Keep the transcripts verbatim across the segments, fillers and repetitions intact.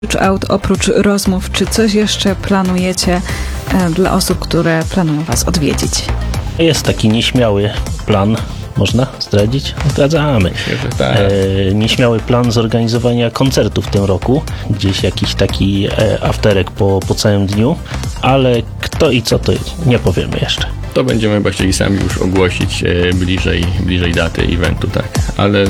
Oprócz aut, oprócz rozmów, czy coś jeszcze planujecie dla osób, które planują Was odwiedzić? Jest taki nieśmiały plan, można zdradzić? Zdradzamy. Tak. E, nieśmiały plan zorganizowania koncertu w tym roku. Gdzieś jakiś taki e, afterek po, po całym dniu, ale kto i co to nie powiemy jeszcze. To będziemy chyba chcieli sami już ogłosić e, bliżej, bliżej daty eventu, tak. Ale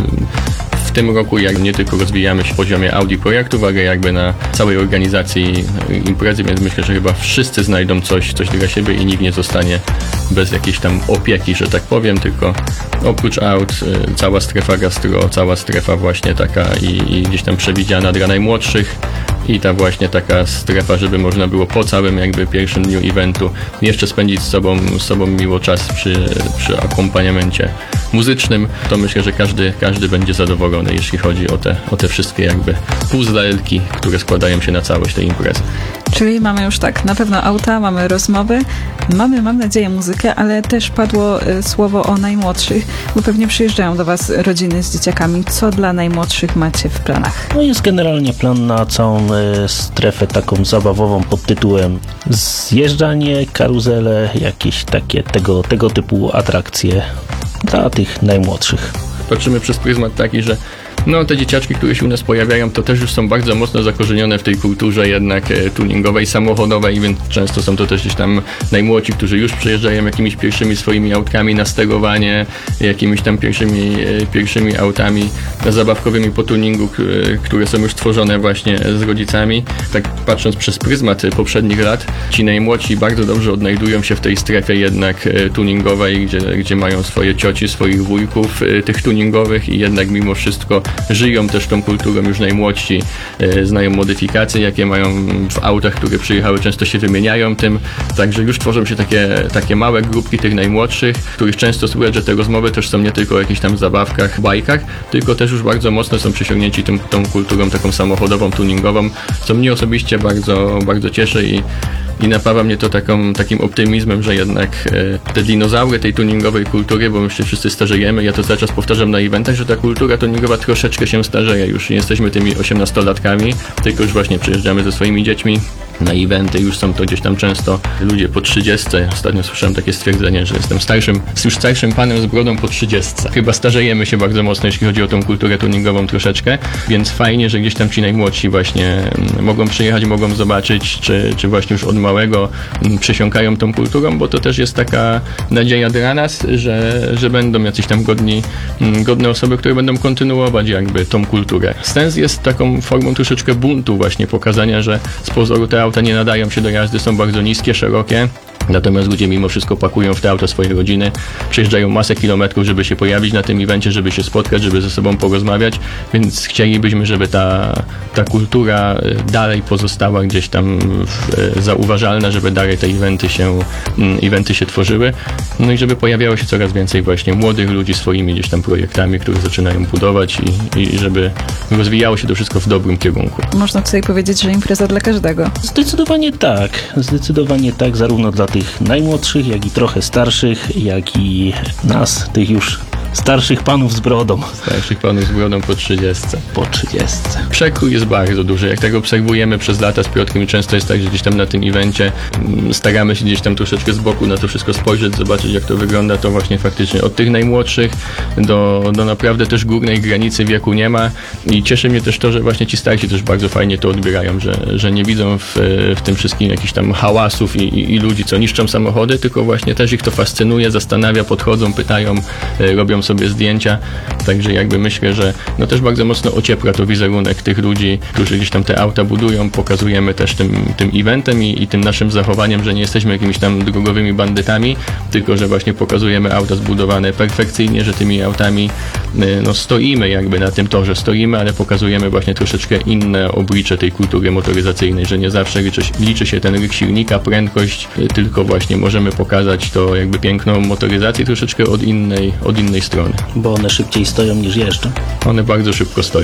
w tym roku jak nie tylko rozwijamy się w poziomie Audi projektów, ale jakby na całej organizacji imprezy, więc myślę, że chyba wszyscy znajdą coś, coś dla siebie i nikt nie zostanie bez jakiejś tam opieki, że tak powiem, tylko oprócz aut cała strefa gastro, cała strefa właśnie taka i, i gdzieś tam przewidziana dla najmłodszych i ta właśnie taka strefa, żeby można było po całym jakby pierwszym dniu eventu jeszcze spędzić z sobą, z sobą miło czas przy, przy akompaniamencie muzycznym, to myślę, że każdy, każdy będzie zadowolony, jeśli chodzi o te, o te wszystkie jakby puzzle'ki, które składają się na całość tej imprezy. Czyli mamy już tak, na pewno auta, mamy rozmowy, mamy, mam nadzieję, muzykę, ale też padło y, słowo o najmłodszych, bo pewnie przyjeżdżają do Was rodziny z dzieciakami. Co dla najmłodszych macie w planach? No jest generalnie plan na całą y, strefę taką zabawową pod tytułem zjeżdżanie, karuzele, jakieś takie tego, tego typu atrakcje dla tych najmłodszych. Patrzymy przez pryzmat taki, że no te dzieciaczki, które się u nas pojawiają, to też już są bardzo mocno zakorzenione w tej kulturze jednak e, tuningowej, samochodowej, więc często są to też gdzieś tam najmłodsi, którzy już przyjeżdżają jakimiś pierwszymi swoimi autkami na sterowanie, jakimiś tam pierwszymi, e, pierwszymi autami zabawkowymi po tuningu, k- które są już tworzone właśnie z rodzicami. Tak patrząc przez pryzmat poprzednich lat, ci najmłodsi bardzo dobrze odnajdują się w tej strefie jednak e, tuningowej, gdzie, gdzie mają swoje cioci, swoich wujków e, tych tuningowych i jednak mimo wszystko żyją też tą kulturą już najmłodsi, e, znają modyfikacje, jakie mają w autach, które przyjechały, często się wymieniają tym, także już tworzą się takie, takie małe grupki tych najmłodszych, których często słychać, że te rozmowy też są nie tylko o jakichś tam zabawkach, bajkach, tylko też już bardzo mocno są przysiągnięci tym, tą kulturą taką samochodową, tuningową, co mnie osobiście bardzo, bardzo cieszy i I napawa mnie to taką, takim optymizmem, że jednak e, te dinozaury tej tuningowej kultury, bo my się wszyscy starzejemy, ja to cały czas powtarzam na eventach, że ta kultura tuningowa troszeczkę się starzeje, już nie jesteśmy tymi osiemnastolatkami, tylko już właśnie przyjeżdżamy ze swoimi dziećmi na eventy, już są to gdzieś tam często ludzie po trzydziestce. Ostatnio słyszałem takie stwierdzenie, że jestem starszym, już starszym panem z brodą po trzydziestce. Chyba starzejemy się bardzo mocno, jeśli chodzi o tą kulturę tuningową troszeczkę, więc fajnie, że gdzieś tam ci najmłodsi właśnie mogą przyjechać, mogą zobaczyć, czy, czy właśnie już od małego przysiąkają tą kulturą, bo to też jest taka nadzieja dla nas, że, że będą jacyś tam godni, godne osoby, które będą kontynuować jakby tą kulturę. Sens jest taką formą troszeczkę buntu właśnie, pokazania, że z pozoru te auta nie nadają się do jazdy, są bardzo niskie, szerokie. Natomiast ludzie mimo wszystko pakują w te auta swoje rodziny, przejeżdżają masę kilometrów, żeby się pojawić na tym evencie, żeby się spotkać, żeby ze sobą porozmawiać, więc chcielibyśmy, żeby ta, ta kultura dalej pozostała gdzieś tam w, zauważalna, żeby dalej te eventy się, eventy się tworzyły, no i żeby pojawiało się coraz więcej właśnie młodych ludzi swoimi gdzieś tam projektami, które zaczynają budować i, i żeby rozwijało się to wszystko w dobrym kierunku. Można tutaj powiedzieć, że impreza dla każdego. Zdecydowanie tak, zdecydowanie tak, zarówno dla tych najmłodszych, jak i trochę starszych, jak i nas, tych już starszych panów z brodą. Starszych panów z brodą po trzydziestce. Po trzydziestce. Przekrój jest bardzo duży. Jak tak obserwujemy przez lata z Piotrkiem, często jest tak, że gdzieś tam na tym evencie staramy się gdzieś tam troszeczkę z boku na to wszystko spojrzeć, zobaczyć jak to wygląda, to właśnie faktycznie od tych najmłodszych do, do naprawdę też górnej granicy wieku nie ma i cieszy mnie też to, że właśnie ci starsi też bardzo fajnie to odbierają, że, że nie widzą w, w tym wszystkim jakichś tam hałasów i, i, i ludzi, co niszczą samochody, tylko właśnie też ich to fascynuje, zastanawia, podchodzą, pytają, robią sobie zdjęcia, także jakby myślę, że no też bardzo mocno ociepla to wizerunek tych ludzi, którzy gdzieś tam te auta budują, pokazujemy też tym, tym eventem i, i tym naszym zachowaniem, że nie jesteśmy jakimiś tam drogowymi bandytami, tylko że właśnie pokazujemy auta zbudowane perfekcyjnie, że tymi autami no stoimy jakby na tym torze, stoimy, ale pokazujemy właśnie troszeczkę inne oblicze tej kultury motoryzacyjnej, że nie zawsze liczy, liczy się ten ryk silnika, prędkość, tylko właśnie możemy pokazać to jakby piękną motoryzację troszeczkę od innej, od innej strony. Bo one szybciej stoją niż jeżdżą. One bardzo szybko stoją.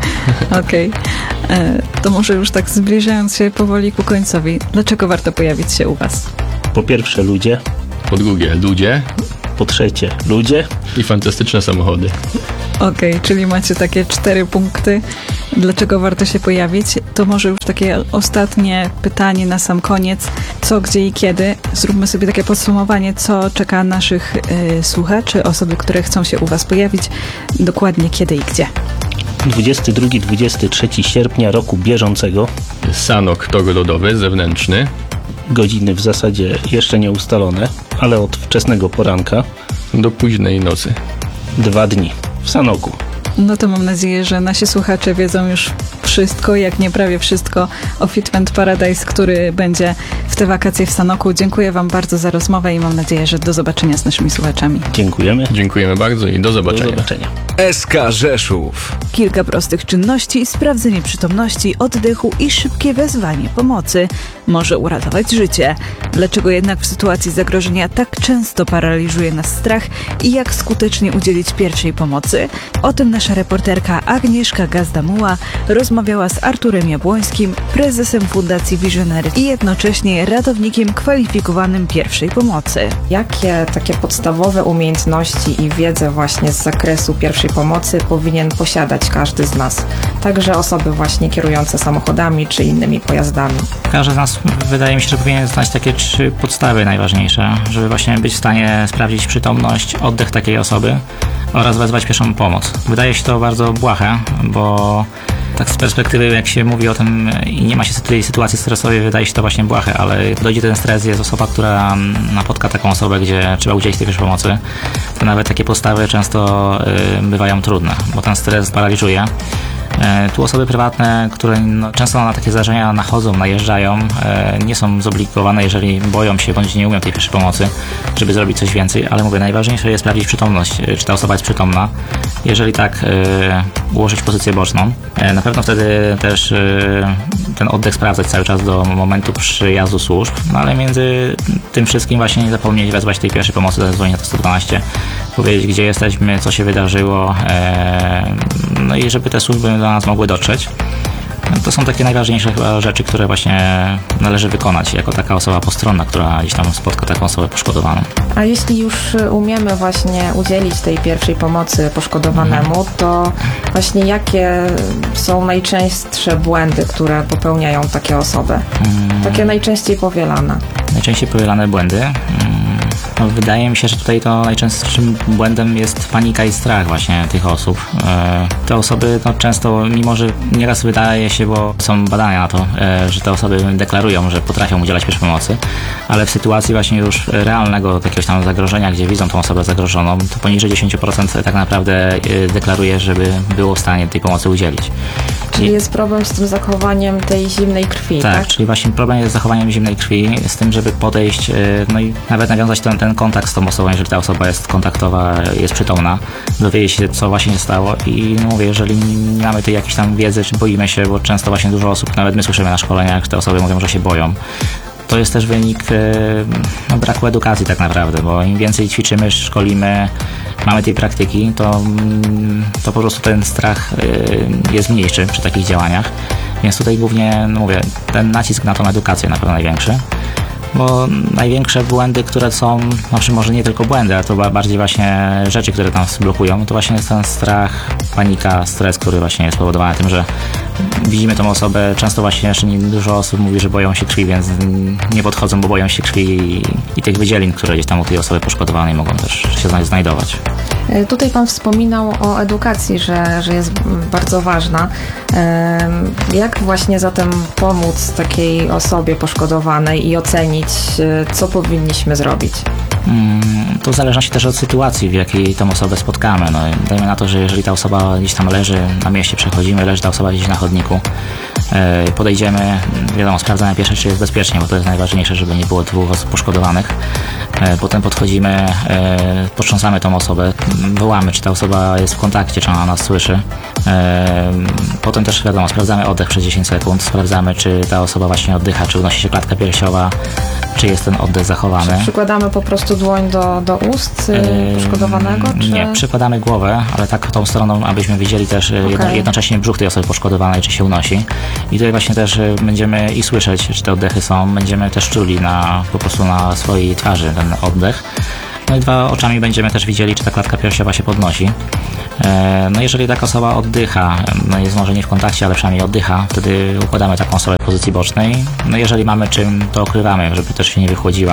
Okej. Okay. To może już tak zbliżając się powoli ku końcowi, dlaczego warto pojawić się u Was? Po pierwsze ludzie. Po drugie ludzie. po trzecie ludzie. I fantastyczne samochody. Okej, czyli macie takie cztery punkty, dlaczego warto się pojawić. To może już takie ostatnie pytanie na sam koniec. Co, gdzie i kiedy? Zróbmy sobie takie podsumowanie, co czeka naszych y, słuchaczy, osoby, które chcą się u was pojawić. Dokładnie kiedy i gdzie. dwudziestego drugiego do dwudziestego trzeciego sierpnia roku bieżącego. Sanok tok lodowy, zewnętrzny. Godziny w zasadzie jeszcze nie ustalone, ale od wczesnego poranka. Do późnej nocy. Dwa dni w Sanoku. No to mam nadzieję, że nasi słuchacze wiedzą już wszystko, jak nie prawie wszystko o Fitment Paradise, który będzie w te wakacje w Sanoku. Dziękuję wam bardzo za rozmowę i mam nadzieję, że do zobaczenia z naszymi słuchaczami. Dziękujemy. Dziękujemy bardzo i do zobaczenia. Do zobaczenia. S K Rzeszów. Kilka prostych czynności, sprawdzenie przytomności, oddechu i szybkie wezwanie pomocy może uratować życie. Dlaczego jednak w sytuacji zagrożenia tak często paraliżuje nas strach i jak skutecznie udzielić pierwszej pomocy? O tym nasza reporterka Agnieszka Gazdamuła rozmawiała z Arturem Jabłońskim, prezesem Fundacji Visionary i jednocześnie ratownikiem kwalifikowanym pierwszej pomocy. Jakie takie podstawowe umiejętności i wiedzę właśnie z zakresu pierwszej pomocy powinien posiadać każdy z nas? Także osoby właśnie kierujące samochodami czy innymi pojazdami. Każdy z nas, wydaje mi się, że powinien znać takie trzy podstawy najważniejsze, żeby właśnie być w stanie sprawdzić przytomność, oddech takiej osoby oraz wezwać pierwszą pomoc. Wydaje się to bardzo błahe, bo tak z perspektywy, jak się mówi o tym i nie ma się tej sytuacji stresowej, wydaje się to właśnie błahe, ale dojdzie ten stres, jest osoba, która napotka taką osobę, gdzie trzeba udzielić tej pierwszej pomocy, to nawet takie postawy często y, bywają trudne, bo ten stres paraliżuje. Tu osoby prywatne, które no, często na takie zdarzenia nachodzą, najeżdżają, e, nie są zobligowane, jeżeli boją się bądź nie umią tej pierwszej pomocy, żeby zrobić coś więcej, ale mówię, najważniejsze jest sprawdzić przytomność, czy ta osoba jest przytomna. Jeżeli tak, e, ułożyć pozycję boczną. E, na pewno wtedy też e, ten oddech sprawdzać cały czas do momentu przyjazdu służb, no ale między tym wszystkim właśnie nie zapomnieć wezwać tej pierwszej pomocy, zadzwonić na to sto dwanaście, powiedzieć, gdzie jesteśmy, co się wydarzyło, e, no i żeby te służby do nas mogły dotrzeć. To są takie najważniejsze chyba rzeczy, które właśnie należy wykonać jako taka osoba postronna, która gdzieś tam spotka taką osobę poszkodowaną. A jeśli już umiemy właśnie udzielić tej pierwszej pomocy poszkodowanemu, to właśnie jakie są najczęstsze błędy, które popełniają takie osoby? Takie najczęściej powielane. Najczęściej powielane błędy. No, wydaje mi się, że tutaj to najczęstszym błędem jest panika i strach właśnie tych osób. E, te osoby no, często, mimo że nieraz wydaje się, bo są badania na to, e, że te osoby deklarują, że potrafią udzielać pierwszej pomocy, ale w sytuacji właśnie już realnego jakiegoś tam zagrożenia, gdzie widzą tą osobę zagrożoną, to poniżej dziesięć procent tak naprawdę e, deklaruje, żeby było w stanie tej pomocy udzielić. Czyli I... jest problem z tym zachowaniem tej zimnej krwi, tak? Tak, czyli właśnie problem jest z zachowaniem zimnej krwi, z tym, żeby podejść, e, no i nawet nawiązać ten, ten kontakt z tą osobą, jeżeli ta osoba jest kontaktowa, jest przytomna, dowiedzieć się, co właśnie się stało i mówię, jeżeli nie mamy tej jakiejś tam wiedzy, czy boimy się, bo często właśnie dużo osób, nawet my słyszymy na szkoleniach, że te osoby mówią, że się boją. To jest też wynik no, braku edukacji tak naprawdę, bo im więcej ćwiczymy, szkolimy, mamy tej praktyki, to, to po prostu ten strach jest mniejszy przy takich działaniach. Więc tutaj głównie, no mówię, ten nacisk na tą edukację na pewno największy. Bo największe błędy, które są, znaczy może nie tylko błędy, ale to bardziej właśnie rzeczy, które tam blokują, to właśnie jest ten strach, panika, stres, który właśnie jest spowodowany tym, że widzimy tą osobę, często właśnie jeszcze nie dużo osób mówi, że boją się krwi, więc nie podchodzą, bo boją się krwi i, i tych wydzielin, które gdzieś tam u tej osoby poszkodowanej mogą też się znajdować. Tutaj Pan wspominał o edukacji, że, że jest bardzo ważna. Jak właśnie zatem pomóc takiej osobie poszkodowanej i ocenić, co powinniśmy zrobić? To w zależności też od sytuacji, w jakiej tą osobę spotkamy. No, dajmy na to, że jeżeli ta osoba gdzieś tam leży na mieście, przechodzimy, leży ta osoba gdzieś na chodniku, podejdziemy, wiadomo, sprawdzamy pierwsze, czy jest bezpiecznie, bo to jest najważniejsze, żeby nie było dwóch osób poszkodowanych. Potem podchodzimy, potrząsamy tą osobę, wołamy, czy ta osoba jest w kontakcie, czy ona nas słyszy. Potem też, wiadomo, sprawdzamy oddech przez dziesięć sekund, sprawdzamy, czy ta osoba właśnie oddycha, czy unosi się klatka piersiowa, czy jest ten oddech zachowany. Czy przykładamy po prostu dłoń do, do ust poszkodowanego? Czy... Nie, przykładamy głowę, ale tak tą stroną, abyśmy widzieli też okay. jedno, jednocześnie brzuch tej osoby poszkodowanej, czy się unosi. I tutaj właśnie też będziemy i słyszeć, czy te oddechy są, będziemy też czuli na, po prostu na swojej twarzy ten oddech. No i dwa, oczami będziemy też widzieli, czy ta klatka piersiowa się podnosi. No jeżeli taka osoba oddycha, no jest może nie w kontakcie, ale przynajmniej oddycha, wtedy układamy taką osobę w pozycji bocznej. No jeżeli mamy czym, to okrywamy, żeby też się nie wychłodziła.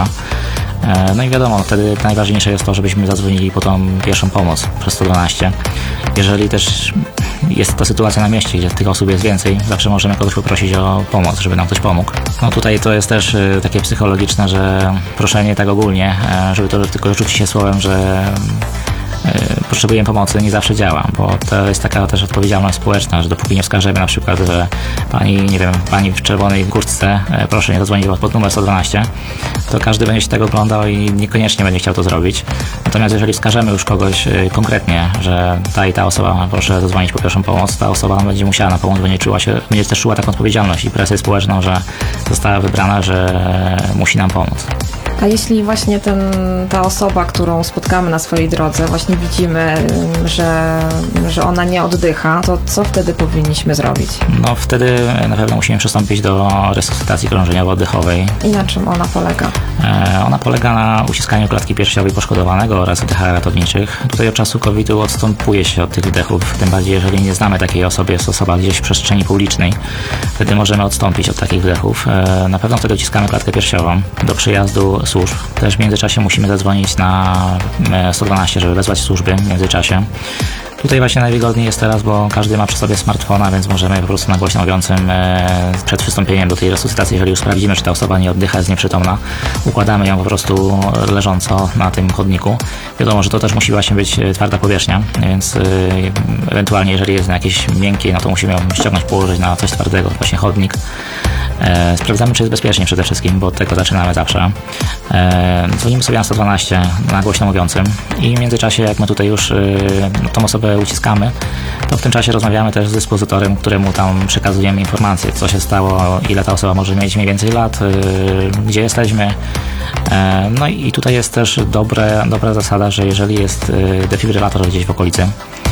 No i wiadomo, wtedy najważniejsze jest to, żebyśmy zadzwonili po tą pierwszą pomoc przez sto dwanaście. Jeżeli też jest to sytuacja na mieście, gdzie tych osób jest więcej, zawsze możemy kogoś poprosić o pomoc, żeby nam ktoś pomógł. No tutaj to jest też takie psychologiczne, że proszenie tak ogólnie, żeby to tylko rzucić się słowem, że potrzebujemy pomocy, nie zawsze działa, bo to jest taka też odpowiedzialność społeczna, że dopóki nie wskażemy na przykład, że pani, nie wiem, pani w czerwonej kurtce, proszę nie zadzwonić pod numer sto dwanaście, to każdy będzie się tego oglądał i niekoniecznie będzie chciał to zrobić. Natomiast jeżeli wskażemy już kogoś konkretnie, że ta i ta osoba, proszę zadzwonić po pierwszą pomoc, ta osoba będzie musiała na pomoc, będzie czuła się, będzie też czuła taką odpowiedzialność i presję społeczną, że została wybrana, że musi nam pomóc. A jeśli właśnie ten, ta osoba, którą spotkamy na swojej drodze, właśnie widzimy, że, że ona nie oddycha, to co wtedy powinniśmy zrobić? No wtedy na pewno musimy przystąpić do resuscytacji krążeniowo-oddechowej. I na czym ona polega? E, ona polega na uciskaniu klatki piersiowej poszkodowanego oraz wdechach ratowniczych. Tutaj od czasu kowida odstępuje się od tych wdechów, tym bardziej jeżeli nie znamy takiej osoby, jest osoba gdzieś w przestrzeni publicznej, wtedy możemy odstąpić od takich wdechów. E, na pewno wtedy uciskamy klatkę piersiową do przyjazdu służb. Też w międzyczasie musimy zadzwonić na sto dwanaście, żeby wezwać służby w międzyczasie. Tutaj właśnie najwygodniej jest teraz, bo każdy ma przy sobie smartfona, więc możemy po prostu na głośno mówiącym przed przystąpieniem do tej resuscytacji, jeżeli już sprawdzimy, czy ta osoba nie oddycha, jest nieprzytomna, układamy ją po prostu leżąco na tym chodniku. Wiadomo, że to też musi właśnie być twarda powierzchnia, więc ewentualnie jeżeli jest na jakieś miękkie, no to musimy ją ściągnąć, położyć na coś twardego, właśnie chodnik. Sprawdzamy, czy jest bezpiecznie przede wszystkim, bo od tego zaczynamy zawsze. Dzwonimy sobie na sto dwanaście na głośno mówiącym i w międzyczasie, jak my tutaj już no, tą osobę uciskamy, to w tym czasie rozmawiamy też z dyspozytorem, któremu tam przekazujemy informacje, co się stało, ile ta osoba może mieć mniej więcej lat, gdzie jesteśmy. No i tutaj jest też dobre, dobra zasada, że jeżeli jest defibrylator gdzieś w okolicy,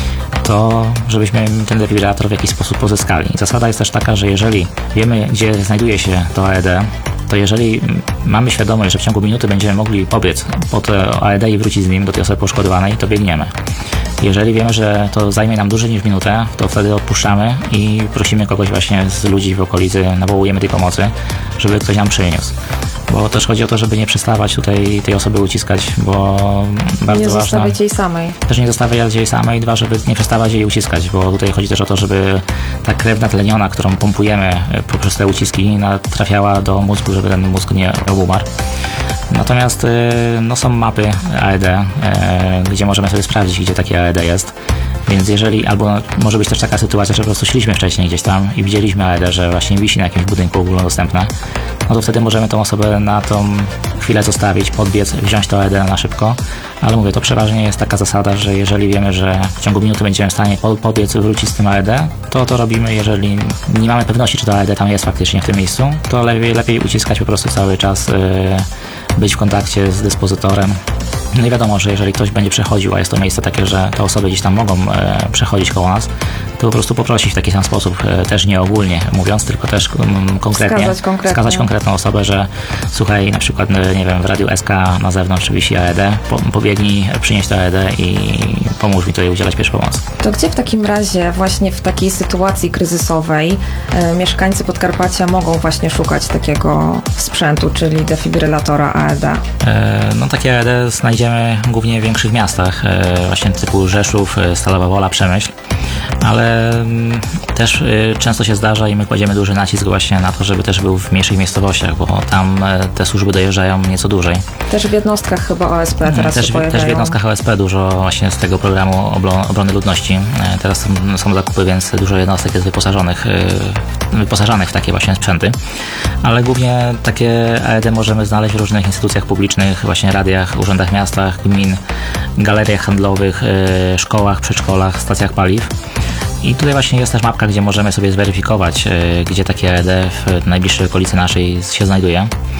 to żebyśmy ten defibrylator w jakiś sposób pozyskali. Zasada jest też taka, że jeżeli wiemy, gdzie znajduje się to A E D, to jeżeli mamy świadomość, że w ciągu minuty będziemy mogli pobiec po to A E D i wrócić z nim do tej osoby poszkodowanej, to biegniemy. Jeżeli wiemy, że to zajmie nam dłużej niż minutę, to wtedy odpuszczamy i prosimy kogoś właśnie z ludzi w okolicy, nawołujemy tej pomocy, żeby ktoś nam przyniósł. Bo też chodzi o to, żeby nie przestawać tutaj tej osoby uciskać, bo bardzo nie ważne... Nie zostawiać jej samej. Też nie zostawiać jej samej, dwa, żeby nie przestawać jej uciskać, bo tutaj chodzi też o to, żeby ta krew natleniona, którą pompujemy poprzez te uciski, trafiała do mózgu, żeby ten mózg nie umarł. Natomiast no, są mapy A E D, gdzie możemy sobie sprawdzić, gdzie takie A E D jest. Więc jeżeli, albo może być też taka sytuacja, że po prostu szliśmy wcześniej gdzieś tam i widzieliśmy A E D, że właśnie wisi na jakimś budynku ogólnodostępne, no to wtedy możemy tą osobę na tą chwilę zostawić, podbiec, wziąć to A E D na szybko. Ale mówię, to przeważnie jest taka zasada, że jeżeli wiemy, że w ciągu minuty będziemy w stanie pobiec, wrócić z tym A E D, to to robimy. Jeżeli nie mamy pewności, czy to A E D tam jest faktycznie w tym miejscu, to lepiej, lepiej uciskać po prostu cały czas, yy, być w kontakcie z dyspozytorem. No i wiadomo, że jeżeli ktoś będzie przechodził, a jest to miejsce takie, że te osoby gdzieś tam mogą e, przechodzić koło nas, to po prostu poprosić w taki sam sposób, e, też nie ogólnie mówiąc, tylko też m, konkretnie, wskazać konkretnie. wskazać konkretną osobę, że słuchaj, na przykład, nie wiem, w Radiu S K na zewnątrz wisi A E D, po, pobiegnij, przynieś to A E D i pomóż mi tutaj udzielać pierwszej pomocy. To gdzie w takim razie właśnie w takiej sytuacji kryzysowej e, mieszkańcy Podkarpacia mogą właśnie szukać takiego sprzętu, czyli defibrylatora A E D? E, no takie A E D znajdziemy głównie w większych miastach, e, właśnie typu Rzeszów, Stalowa Wola, Przemyśl, ale m, też e, często się zdarza i my kładziemy duży nacisk właśnie na to, żeby też był w mniejszych miejscowościach, bo tam e, te służby dojeżdżają nieco dłużej. Też w jednostkach chyba O S P teraz też, się pojawiają. też w jednostkach O S P dużo właśnie z tego programu obrony ludności. E, teraz są, są zakupy, więc dużo jednostek jest wyposażonych, e, wyposażanych w takie właśnie sprzęty, ale głównie takie A E D możemy znaleźć w różnych instytucjach publicznych, właśnie radiach, urzędach miasta, gmin, galeriach handlowych, e, szkołach, przedszkolach, stacjach paliw. I tutaj właśnie jest też mapka, gdzie możemy sobie zweryfikować, e, gdzie takie A E D w najbliższej okolicy naszej się znajduje.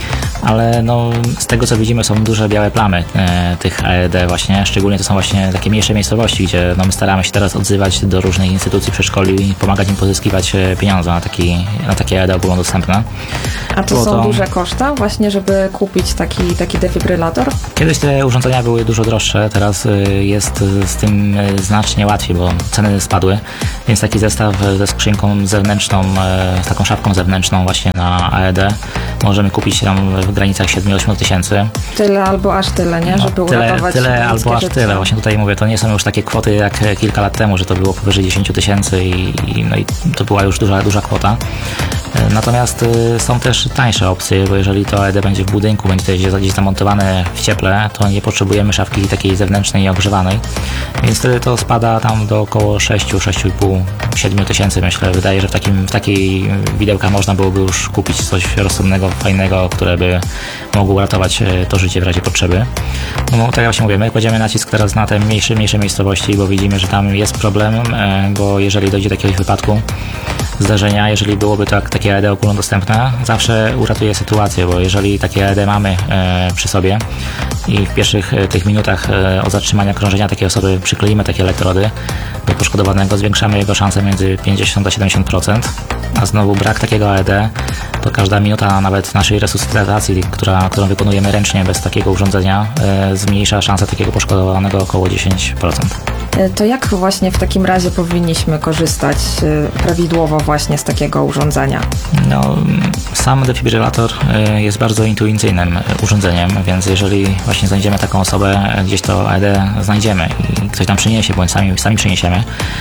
ale no, z tego co widzimy są duże białe plamy e, tych A E D właśnie, szczególnie to są właśnie takie mniejsze miejscowości, gdzie no, my staramy się teraz odzywać do różnych instytucji, przedszkoli i pomagać im pozyskiwać e, pieniądze na, taki, na takie A E D ogólnodostępne. A to Było są to- duże koszta właśnie, żeby kupić taki, taki defibrylator? Kiedyś te urządzenia były dużo droższe, teraz y, jest y, z tym y, znacznie łatwiej, bo ceny spadły, więc taki zestaw y, ze skrzynką zewnętrzną, y, z taką szafką zewnętrzną właśnie na A E D możemy kupić tam w granicach siedem do ośmiu tysięcy. Tyle albo aż tyle, nie? Żeby No, tyle, uratować tyle ludzkie albo aż życie. tyle. Właśnie tutaj mówię, to nie są już takie kwoty jak e, kilka lat temu, że to było powyżej dziesięć tysięcy i, i, no i to była już duża, duża kwota. E, Natomiast e, są też tańsze opcje, bo jeżeli to A E D będzie w budynku, będzie to gdzieś, gdzieś zamontowane w cieple, to nie potrzebujemy szafki takiej zewnętrznej i ogrzewanej, więc wtedy to spada tam do około sześć, sześć i pół, siedem tysięcy, myślę. Wydaje, że w, takim, w takiej widełka można byłoby już kupić coś rozsądnego, fajnego, które by mogło uratować e, to życie w razie potrzeby. No tak jak właśnie mówię, my kładziemy nacisk teraz na te mniejsze, mniejsze miejscowości, bo widzimy, że tam jest problem, e, bo jeżeli dojdzie do jakiegoś wypadku, zdarzenia, jeżeli byłoby tak, takie A E D ogólnodostępne, zawsze uratuje sytuację, bo jeżeli takie A E D mamy e, przy sobie i w pierwszych e, tych minutach e, od zatrzymania krążenia takiej osoby przykleimy takie elektrody do poszkodowanego, zwiększamy jego szanse między pięćdziesiąt a siedemdziesiąt procent, a znowu brak takiego A E D, to każda minuta nawet naszej resuscytacji, która, którą wykonujemy ręcznie bez takiego urządzenia, e, zmniejsza szansę takiego poszkodowanego około dziesięć procent. E, To jak właśnie w takim razie powinniśmy korzystać e, prawidłowo właśnie z takiego urządzenia? No, sam defibrylator y, jest bardzo intuicyjnym urządzeniem, więc jeżeli właśnie znajdziemy taką osobę, gdzieś to A E D znajdziemy i ktoś nam przyniesie, bądź sami, sami przyniesiemy,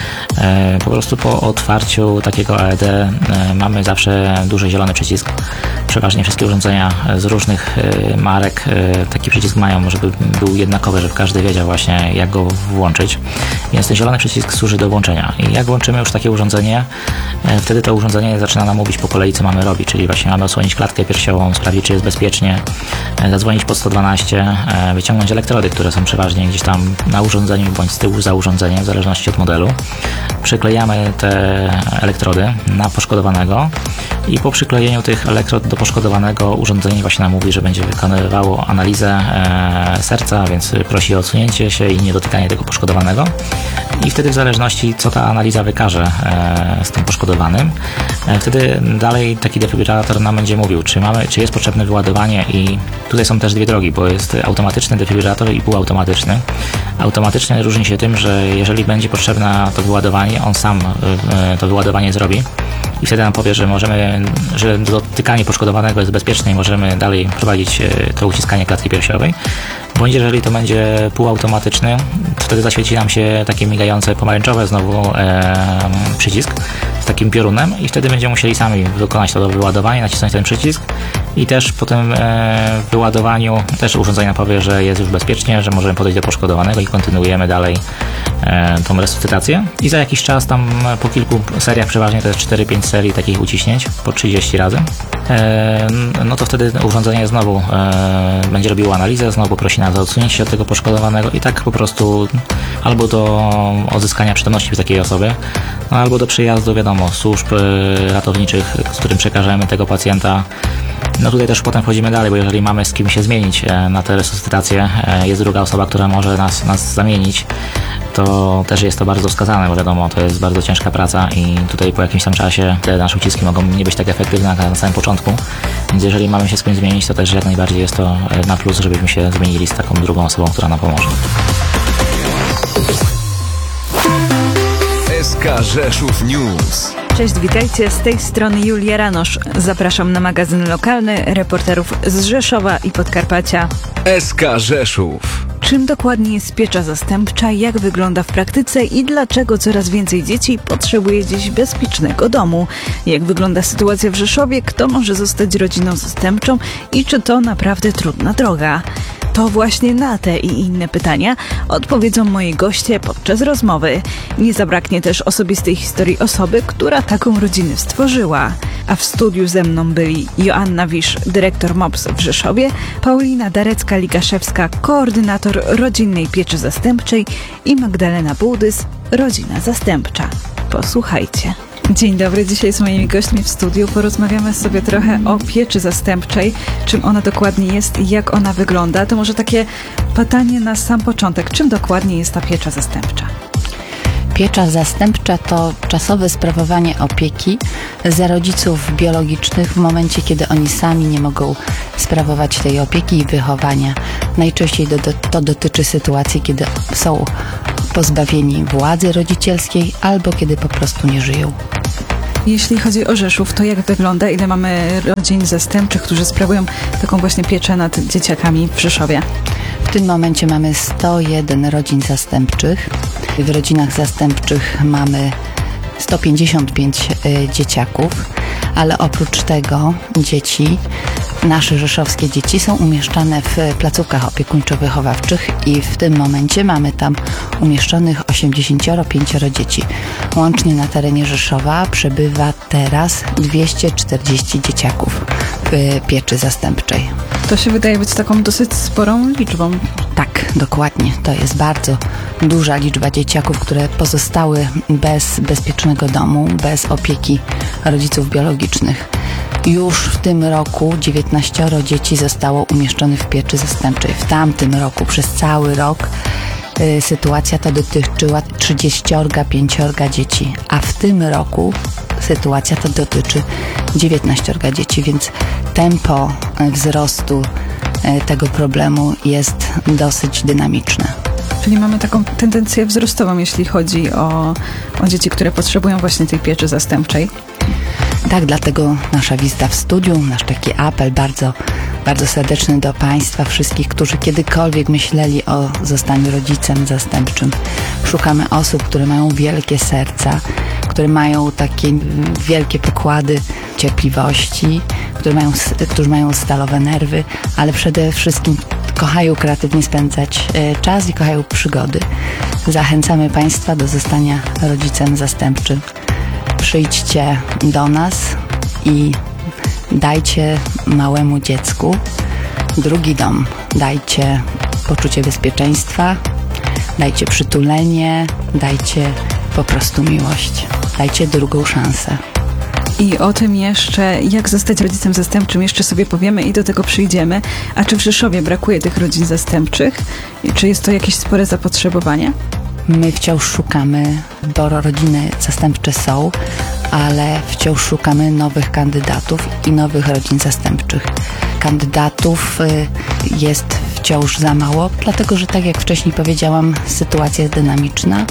y, po prostu po otwarciu takiego A E D y, mamy zawsze duży zielony przycisk. Przeważnie wszystkie urządzenia z różnych y, marek y, taki przycisk mają, żeby był jednakowy, żeby każdy wiedział właśnie, jak go włączyć. Więc ten zielony przycisk służy do włączenia. I jak włączymy już takie urządzenie, y, wtedy to urządzenie zaczyna nam mówić po kolei, co mamy robić, czyli właśnie mamy odsłonić klatkę piersiową, sprawdzić, czy jest bezpiecznie, e, zadzwonić pod sto dwanaście, e, wyciągnąć elektrody, które są przeważnie gdzieś tam na urządzeniu bądź z tyłu za urządzeniem, w zależności od modelu. Przyklejamy te elektrody na poszkodowanego i po przyklejeniu tych elektrod do poszkodowanego urządzenie właśnie nam mówi, że będzie wykonywało analizę e, serca, więc prosi o odsunięcie się i niedotykanie tego poszkodowanego. I wtedy w zależności, co ta analiza wykaże e, z tym poszkodowanym, e, wtedy dalej taki defibrylator nam będzie mówił, czy mamy, czy jest potrzebne wyładowanie i tutaj są też dwie drogi, bo jest automatyczny defibrylator i półautomatyczny. Automatyczny różni się tym, że jeżeli będzie potrzebne to wyładowanie, on sam e, to wyładowanie zrobi i wtedy nam powie, że możemy, że dotykanie poszkodowanego jest bezpieczne i możemy dalej prowadzić e, to uciskanie klatki piersiowej. Bądź jeżeli to będzie półautomatyczny, wtedy zaświeci nam się takie migające pomarańczowe znowu e, przycisk z takim piorunem i wtedy będziemy musieli sami wykonać to wyładowanie, nacisnąć ten przycisk i też po tym e, wyładowaniu też urządzenie powie, że jest już bezpiecznie, że możemy podejść do poszkodowanego i kontynuujemy dalej e, tą resuscytację. I za jakiś czas tam po kilku seriach, przeważnie to jest cztery pięć serii takich uciśnięć po trzydzieści razy, e, no to wtedy urządzenie znowu e, będzie robiło analizę, znowu prosi nas o odsunięcie się od tego poszkodowanego i tak po prostu albo do odzyskania przytomności takiej osoby, no, albo do przyjazdu, wiadomo, służb e, ratowniczych, z którym przekażemy tego pacjenta. No tutaj też potem wchodzimy dalej, bo jeżeli mamy z kim się zmienić e, na tę resuscytację, e, jest druga osoba, która może nas, nas zamienić, to też jest to bardzo wskazane, bo wiadomo, to jest bardzo ciężka praca i tutaj po jakimś tam czasie te nasze uciski mogą nie być tak efektywne jak na samym początku, więc jeżeli mamy się z kimś zmienić, to też jak najbardziej jest to na plus, żebyśmy się zmienili z taką drugą osobą, która nam pomoże. S K Rzeszów News. Cześć, witajcie, z tej strony Julia Ranosz. Zapraszam na magazyn lokalny reporterów z Rzeszowa i Podkarpacia. S K Rzeszów. Czym dokładnie jest piecza zastępcza, jak wygląda w praktyce i dlaczego coraz więcej dzieci potrzebuje dziś bezpiecznego domu? Jak wygląda sytuacja w Rzeszowie, kto może zostać rodziną zastępczą i czy to naprawdę trudna droga? To właśnie na te i inne pytania odpowiedzą moi goście podczas rozmowy. Nie zabraknie też osobistej historii osoby, która taką rodzinę stworzyła. A w studiu ze mną byli Joanna Wisz, dyrektor M O P S w Rzeszowie, Paulina Darecka-Ligaszewska, koordynator rodzinnej pieczy zastępczej i Magdalena Bułdys, rodzina zastępcza. Posłuchajcie. Dzień dobry, dzisiaj z moimi gośćmi w studiu porozmawiamy sobie trochę o pieczy zastępczej, czym ona dokładnie jest i jak ona wygląda. To może takie pytanie na sam początek, czym dokładnie jest ta piecza zastępcza? Piecza zastępcza to czasowe sprawowanie opieki za rodziców biologicznych w momencie, kiedy oni sami nie mogą sprawować tej opieki i wychowania. Najczęściej do, do, to dotyczy sytuacji, kiedy są pozbawieni władzy rodzicielskiej albo kiedy po prostu nie żyją. Jeśli chodzi o Rzeszów, to jak wygląda? Ile mamy rodzin zastępczych, którzy sprawują taką właśnie pieczę nad dzieciakami w Rzeszowie? W tym momencie mamy sto jeden rodzin zastępczych. W rodzinach zastępczych mamy sto pięćdziesiąt pięć y, dzieciaków, ale oprócz tego dzieci, nasze rzeszowskie dzieci są umieszczane w placówkach opiekuńczo-wychowawczych i w tym momencie mamy tam umieszczonych osiemdziesiąt pięć dzieci. Łącznie na terenie Rzeszowa przebywa teraz dwieście czterdzieści dzieciaków w pieczy zastępczej. To się wydaje być taką dosyć sporą liczbą. Tak, dokładnie. To jest bardzo duża liczba dzieciaków, które pozostały bez bezpiecznego domu, bez opieki rodziców biologicznych. Już w tym roku dziewiętnaście dzieci zostało umieszczonych w pieczy zastępczej. W tamtym roku, przez cały rok, y, sytuacja ta dotyczyła trzydzieści pięć dzieci, a w tym roku sytuacja ta dotyczy dziewiętnaście dzieci, więc tempo wzrostu y, tego problemu jest dosyć dynamiczne. Czyli mamy taką tendencję wzrostową, jeśli chodzi o, o dzieci, które potrzebują właśnie tej pieczy zastępczej. Tak, dlatego nasza wizyta w studiu, nasz taki apel bardzo, bardzo serdeczny do Państwa wszystkich, którzy kiedykolwiek myśleli o zostaniu rodzicem zastępczym. Szukamy osób, które mają wielkie serca, które mają takie wielkie pokłady cierpliwości, które mają, którzy mają stalowe nerwy, ale przede wszystkim kochają kreatywnie spędzać czas i kochają przygody. Zachęcamy Państwa do zostania rodzicem zastępczym. Przyjdźcie do nas i dajcie małemu dziecku drugi dom. Dajcie poczucie bezpieczeństwa, dajcie przytulenie, dajcie po prostu miłość. Dajcie drugą szansę. I o tym jeszcze, jak zostać rodzicem zastępczym, jeszcze sobie powiemy i do tego przyjdziemy. A czy w Rzeszowie brakuje tych rodzin zastępczych? Czy jest to jakieś spore zapotrzebowanie? My wciąż szukamy, bo rodziny zastępcze są, ale wciąż szukamy nowych kandydatów i nowych rodzin zastępczych. Kandydatów jest wciąż za mało, dlatego że tak jak wcześniej powiedziałam, sytuacja jest dynamiczna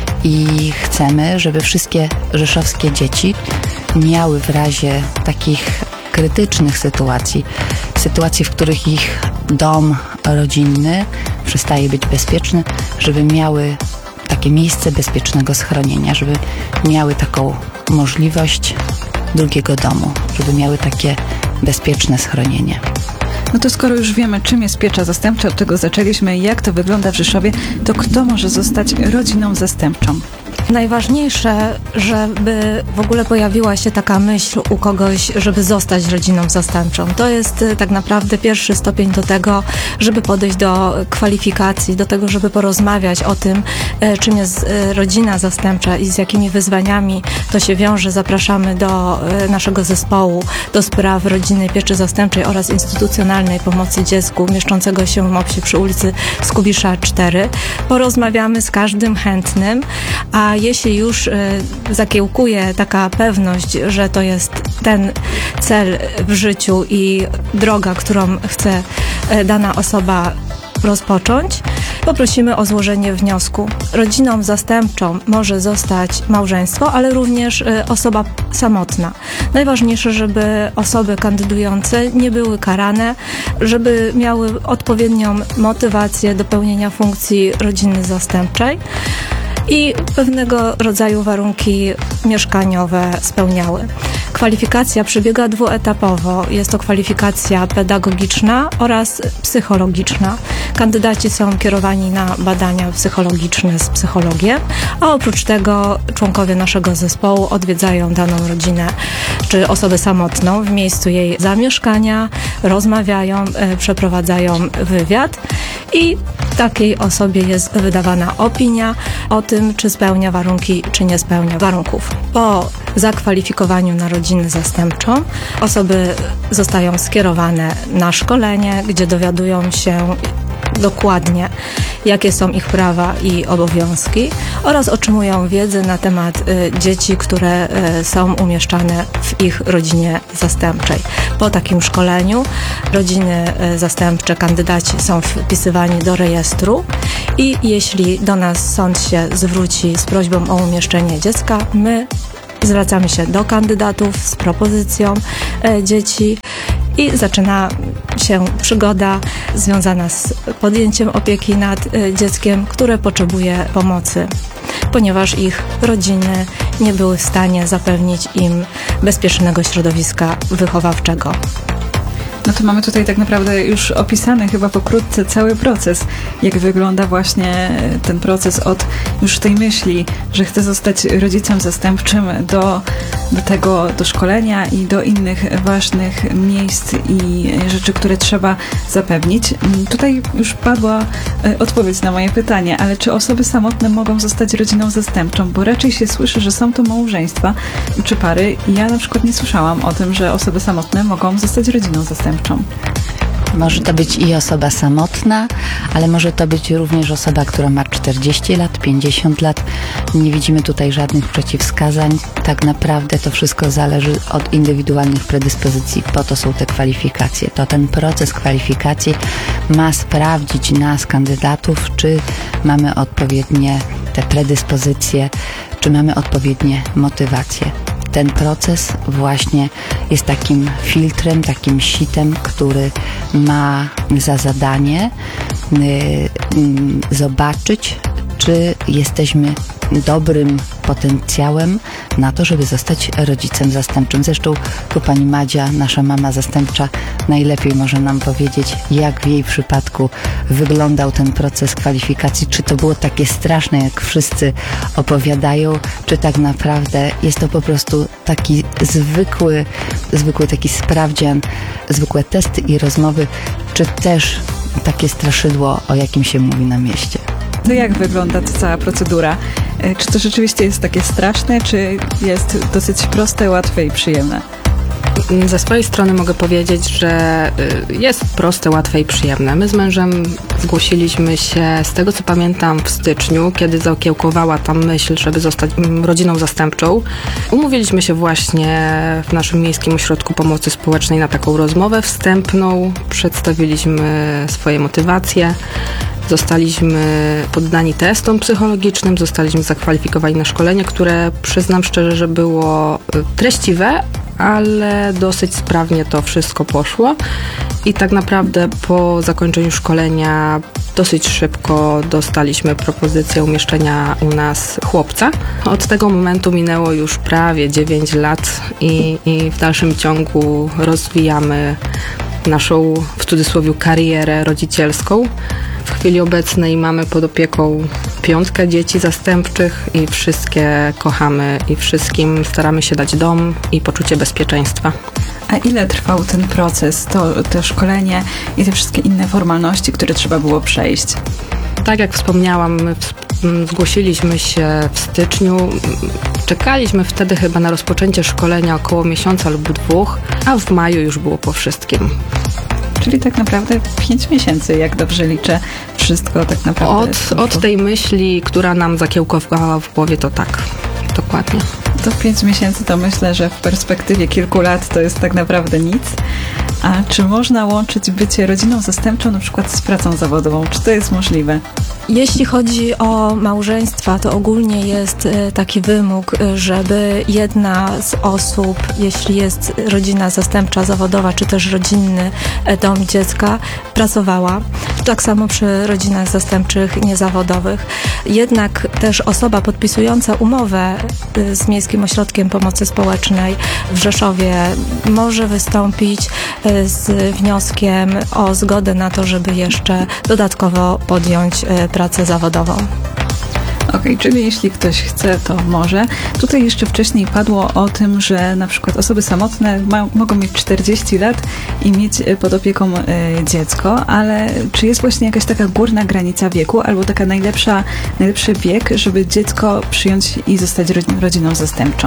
i chcemy, żeby wszystkie rzeszowskie dzieci miały w razie takich krytycznych sytuacji, sytuacji, w których ich dom rodzinny przestaje być bezpieczny, żeby miały takie miejsce bezpiecznego schronienia, żeby miały taką możliwość drugiego domu, żeby miały takie bezpieczne schronienie. No to skoro już wiemy, czym jest piecza zastępcza, od tego zaczęliśmy, jak to wygląda w Rzeszowie, to kto może zostać rodziną zastępczą? Najważniejsze, żeby w ogóle pojawiła się taka myśl u kogoś, żeby zostać rodziną zastępczą. To jest tak naprawdę pierwszy stopień do tego, żeby podejść do kwalifikacji, do tego, żeby porozmawiać o tym, czym jest rodzina zastępcza i z jakimi wyzwaniami to się wiąże. Zapraszamy do naszego zespołu do spraw rodzinnej pieczy zastępczej oraz instytucjonalnej pomocy dziecku mieszczącego się w Mopsie przy ulicy Skubisza cztery. Porozmawiamy z każdym chętnym, a jeśli już y, zakiełkuje taka pewność, że to jest ten cel w życiu i droga, którą chce y, dana osoba rozpocząć, poprosimy o złożenie wniosku. Rodziną zastępczą może zostać małżeństwo, ale również y, osoba samotna. Najważniejsze, żeby osoby kandydujące nie były karane, żeby miały odpowiednią motywację do pełnienia funkcji rodziny zastępczej i pewnego rodzaju warunki mieszkaniowe spełniały. Kwalifikacja przebiega dwuetapowo. Jest to kwalifikacja pedagogiczna oraz psychologiczna. Kandydaci są kierowani na badania psychologiczne z psychologiem, a oprócz tego członkowie naszego zespołu odwiedzają daną rodzinę czy osobę samotną w miejscu jej zamieszkania, rozmawiają, przeprowadzają wywiad i takiej osobie jest wydawana opinia o tym, tym, czy spełnia warunki, czy nie spełnia warunków. Po zakwalifikowaniu na rodzinę zastępczą osoby zostają skierowane na szkolenie, gdzie dowiadują się dokładnie, jakie są ich prawa i obowiązki oraz otrzymują wiedzę na temat y, dzieci, które y, są umieszczane w ich rodzinie zastępczej. Po takim szkoleniu rodziny y, zastępcze, kandydaci są wpisywani do rejestru i jeśli do nas sąd się zwróci z prośbą o umieszczenie dziecka, my zwracamy się do kandydatów z propozycją y, dzieci i zaczyna się przygoda związana z podjęciem opieki nad y, dzieckiem, które potrzebuje pomocy, ponieważ ich rodziny nie były w stanie zapewnić im bezpiecznego środowiska wychowawczego. No to mamy tutaj tak naprawdę już opisany chyba pokrótce cały proces, jak wygląda właśnie ten proces od już tej myśli, że chcę zostać rodzicem zastępczym do, do tego, do szkolenia i do innych ważnych miejsc i rzeczy, które trzeba zapewnić. Tutaj już padła odpowiedź na moje pytanie, ale czy osoby samotne mogą zostać rodziną zastępczą? Bo raczej się słyszy, że są to małżeństwa czy pary. Ja na przykład nie słyszałam o tym, że osoby samotne mogą zostać rodziną zastępczą. Może to być i osoba samotna, ale może to być również osoba, która ma czterdzieści lat, pięćdziesiąt lat. Nie widzimy tutaj żadnych przeciwwskazań. Tak naprawdę to wszystko zależy od indywidualnych predyspozycji. Po to są te kwalifikacje. To ten proces kwalifikacji ma sprawdzić nas, kandydatów, czy mamy odpowiednie te predyspozycje, czy mamy odpowiednie motywacje. Ten proces właśnie jest takim filtrem, takim sitem, który ma za zadanie y, y, zobaczyć, czy jesteśmy dobrym potencjałem na to, żeby zostać rodzicem zastępczym. Zresztą tu pani Madzia, nasza mama zastępcza, najlepiej może nam powiedzieć, jak w jej przypadku wyglądał ten proces kwalifikacji. Czy to było takie straszne, jak wszyscy opowiadają, czy tak naprawdę jest to po prostu taki zwykły, zwykły taki sprawdzian, zwykłe testy i rozmowy, czy też takie straszydło, o jakim się mówi na mieście. To jak wygląda ta cała procedura? Czy to rzeczywiście jest takie straszne, czy jest dosyć proste, łatwe i przyjemne? Ze swojej strony mogę powiedzieć, że jest proste, łatwe i przyjemne. My z mężem zgłosiliśmy się, z tego co pamiętam, w styczniu, kiedy zakiełkowała ta myśl, żeby zostać rodziną zastępczą. Umówiliśmy się właśnie w naszym Miejskim Ośrodku Pomocy Społecznej na taką rozmowę wstępną. Przedstawiliśmy swoje motywacje. Zostaliśmy poddani testom psychologicznym, zostaliśmy zakwalifikowani na szkolenie, które przyznam szczerze, że było treściwe, ale dosyć sprawnie to wszystko poszło i tak naprawdę po zakończeniu szkolenia dosyć szybko dostaliśmy propozycję umieszczenia u nas chłopca. Od tego momentu minęło już prawie dziewięć lat i, i w dalszym ciągu rozwijamy naszą, w cudzysłowie, karierę rodzicielską. W chwili obecnej mamy pod opieką piątkę dzieci zastępczych i wszystkie kochamy i wszystkim staramy się dać dom i poczucie bezpieczeństwa. A ile trwał ten proces, to, to szkolenie i te wszystkie inne formalności, które trzeba było przejść? Tak jak wspomniałam, my zgłosiliśmy się w styczniu. Czekaliśmy wtedy chyba na rozpoczęcie szkolenia około miesiąca lub dwóch, a w maju już było po wszystkim. Czyli tak naprawdę pięć miesięcy, jak dobrze liczę, wszystko tak naprawdę. Od, od tej myśli, która nam zakiełkowała w głowie, to tak, dokładnie. To pięć miesięcy to myślę, że w perspektywie kilku lat to jest tak naprawdę nic. A czy można łączyć bycie rodziną zastępczą na przykład z pracą zawodową? Czy to jest możliwe? Jeśli chodzi o małżeństwa, to ogólnie jest taki wymóg, żeby jedna z osób, jeśli jest rodzina zastępcza zawodowa, czy też rodzinny dom dziecka, pracowała. Tak samo przy rodzinach zastępczych niezawodowych. Jednak też osoba podpisująca umowę z Miejskim Ośrodkiem Pomocy Społecznej w Rzeszowie może wystąpić z wnioskiem o zgodę na to, żeby jeszcze dodatkowo podjąć pracę zawodową. Okej, czyli jeśli ktoś chce, to może. Tutaj jeszcze wcześniej padło o tym, że na przykład osoby samotne ma, mogą mieć czterdzieści lat i mieć pod opieką y, dziecko, ale czy jest właśnie jakaś taka górna granica wieku albo taka najlepsza, najlepszy wiek, żeby dziecko przyjąć i zostać ro- rodziną zastępczą?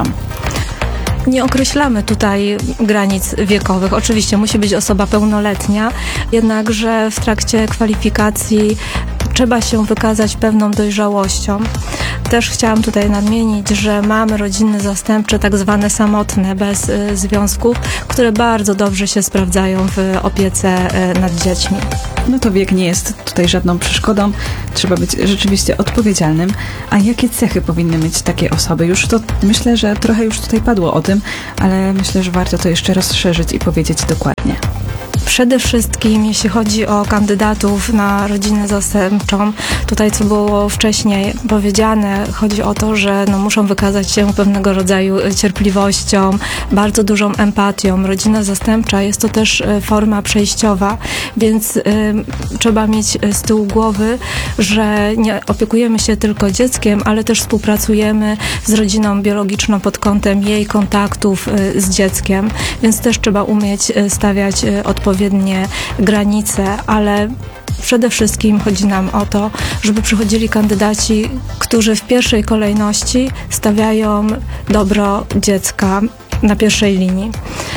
Nie określamy tutaj granic wiekowych. Oczywiście musi być osoba pełnoletnia, jednakże w trakcie kwalifikacji trzeba się wykazać pewną dojrzałością. Też chciałam tutaj nadmienić, że mamy rodziny zastępcze, tak zwane samotne, bez y, związków, które bardzo dobrze się sprawdzają w opiece y, nad dziećmi. No to wiek nie jest tutaj żadną przeszkodą. Trzeba być rzeczywiście odpowiedzialnym. A jakie cechy powinny mieć takie osoby? Już to myślę, że trochę już tutaj padło o tym, ale myślę, że warto to jeszcze rozszerzyć i powiedzieć dokładnie. Przede wszystkim, jeśli chodzi o kandydatów na rodzinę zastępczą, tutaj co było wcześniej powiedziane, chodzi o to, że no, muszą wykazać się pewnego rodzaju cierpliwością, bardzo dużą empatią. Rodzina zastępcza jest to też forma przejściowa, więc y, trzeba mieć z tyłu głowy, że nie opiekujemy się tylko dzieckiem, ale też współpracujemy z rodziną biologiczną pod kątem jej kontaktów y, z dzieckiem, więc też trzeba umieć stawiać y, odpowiednie granice, ale przede wszystkim chodzi nam o to, żeby przychodzili kandydaci, którzy w pierwszej kolejności stawiają dobro dziecka na pierwszej linii.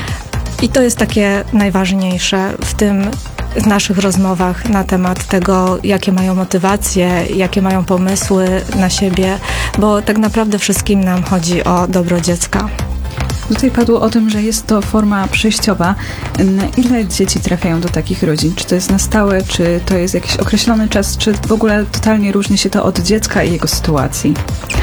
I to jest takie najważniejsze w tym w naszych rozmowach na temat tego, jakie mają motywacje, jakie mają pomysły na siebie, bo tak naprawdę wszystkim nam chodzi o dobro dziecka. Tutaj padło o tym, że jest to forma przejściowa. Na ile dzieci trafiają do takich rodzin? Czy to jest na stałe, czy to jest jakiś określony czas, czy w ogóle totalnie różni się to od dziecka i jego sytuacji?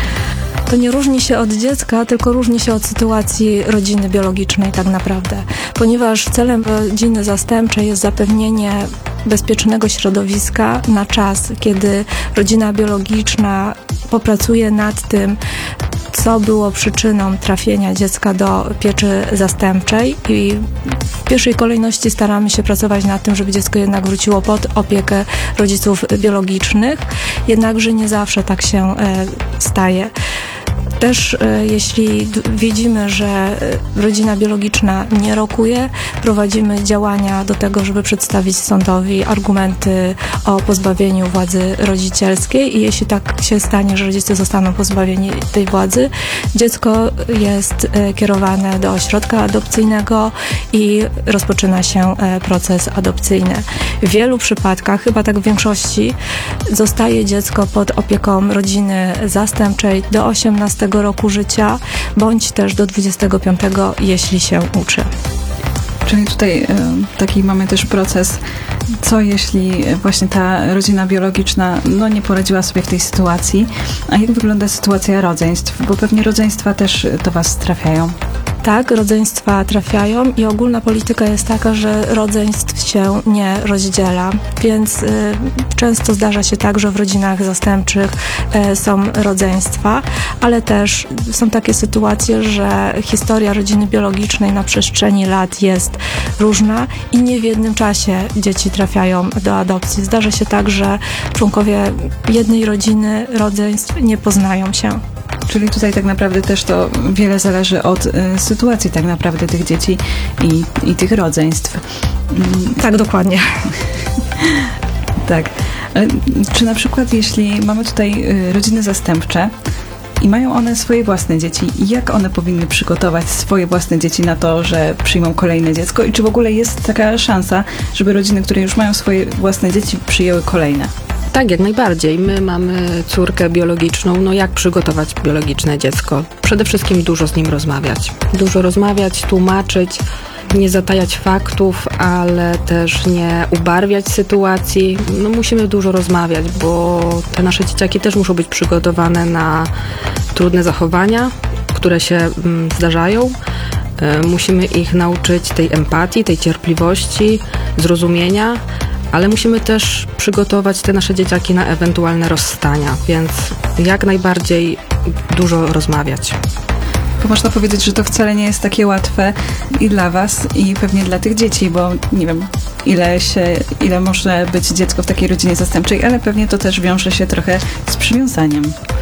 To nie różni się od dziecka, tylko różni się od sytuacji rodziny biologicznej tak naprawdę. Ponieważ celem rodziny zastępczej jest zapewnienie bezpiecznego środowiska na czas, kiedy rodzina biologiczna popracuje nad tym, co było przyczyną trafienia dziecka do pieczy zastępczej i w pierwszej kolejności staramy się pracować nad tym, żeby dziecko jednak wróciło pod opiekę rodziców biologicznych, jednakże nie zawsze tak się e, staje. Też e, jeśli d- widzimy, że e, rodzina biologiczna nie rokuje, prowadzimy działania do tego, żeby przedstawić sądowi argumenty o pozbawieniu władzy rodzicielskiej i jeśli tak się stanie, że rodzice zostaną pozbawieni tej władzy, dziecko jest e, kierowane do ośrodka adopcyjnego i rozpoczyna się e, proces adopcyjny. W wielu przypadkach, chyba tak w większości, zostaje dziecko pod opieką rodziny zastępczej do osiemnastego roku życia, bądź też do dwudziestego piątego, jeśli się uczy. Czyli tutaj y, taki mamy też proces, co jeśli właśnie ta rodzina biologiczna no, nie poradziła sobie w tej sytuacji, a jak wygląda sytuacja rodzeństw, bo pewnie rodzeństwa też do Was trafiają. Tak, rodzeństwa trafiają i ogólna polityka jest taka, że rodzeństw się nie rozdziela, więc y, często zdarza się tak, że w rodzinach zastępczych y, są rodzeństwa, ale też są takie sytuacje, że historia rodziny biologicznej na przestrzeni lat jest różna i nie w jednym czasie dzieci trafiają do adopcji. Zdarza się tak, że członkowie jednej rodziny rodzeństw nie poznają się. Czyli tutaj tak naprawdę też to wiele zależy od y, sytuacji tak naprawdę tych dzieci i, i tych rodzeństw. Mm, tak, dokładnie. Tak. Ale czy na przykład jeśli mamy tutaj y, rodziny zastępcze i mają one swoje własne dzieci, jak one powinny przygotować swoje własne dzieci na to, że przyjmą kolejne dziecko i czy w ogóle jest taka szansa, żeby rodziny, które już mają swoje własne dzieci, przyjęły kolejne? Tak, jak najbardziej. My mamy córkę biologiczną, no jak przygotować biologiczne dziecko? Przede wszystkim dużo z nim rozmawiać. Dużo rozmawiać, tłumaczyć, nie zatajać faktów, ale też nie ubarwiać sytuacji. No musimy dużo rozmawiać, bo te nasze dzieciaki też muszą być przygotowane na trudne zachowania, które się mm, zdarzają. Musimy ich nauczyć tej empatii, tej cierpliwości, zrozumienia, ale musimy też przygotować te nasze dzieciaki na ewentualne rozstania, więc jak najbardziej dużo rozmawiać. Bo można powiedzieć, że to wcale nie jest takie łatwe i dla Was, i pewnie dla tych dzieci, bo nie wiem, ile się, ile może być dziecko w takiej rodzinie zastępczej, ale pewnie to też wiąże się trochę z przywiązaniem.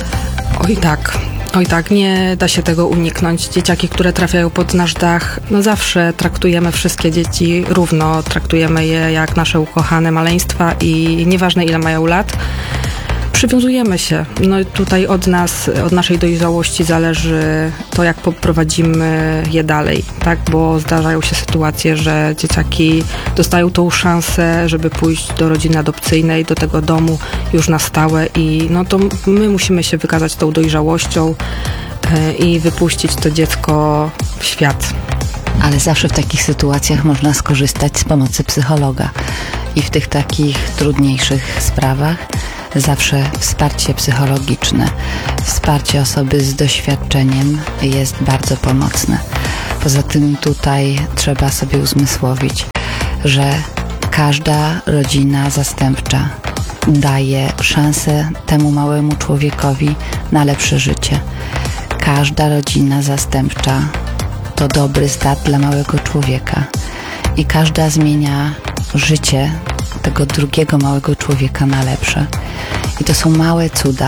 Oj tak, oj tak, nie da się tego uniknąć. Dzieciaki, które trafiają pod nasz dach, no zawsze traktujemy wszystkie dzieci równo, traktujemy je jak nasze ukochane maleństwa i nieważne ile mają lat, przywiązujemy się. No i tutaj od nas, od naszej dojrzałości zależy to, jak poprowadzimy je dalej, tak? Bo zdarzają się sytuacje, że dzieciaki dostają tą szansę, żeby pójść do rodziny adopcyjnej, do tego domu już na stałe i no to my musimy się wykazać tą dojrzałością yy, i wypuścić to dziecko w świat. Ale zawsze w takich sytuacjach można skorzystać z pomocy psychologa i w tych takich trudniejszych sprawach zawsze wsparcie psychologiczne, wsparcie osoby z doświadczeniem jest bardzo pomocne. Poza tym tutaj trzeba sobie uzmysłowić, że każda rodzina zastępcza daje szansę temu małemu człowiekowi na lepsze życie. Każda rodzina zastępcza to dobry start dla małego człowieka i każda zmienia życie tego drugiego małego człowieka na lepsze. I to są małe cuda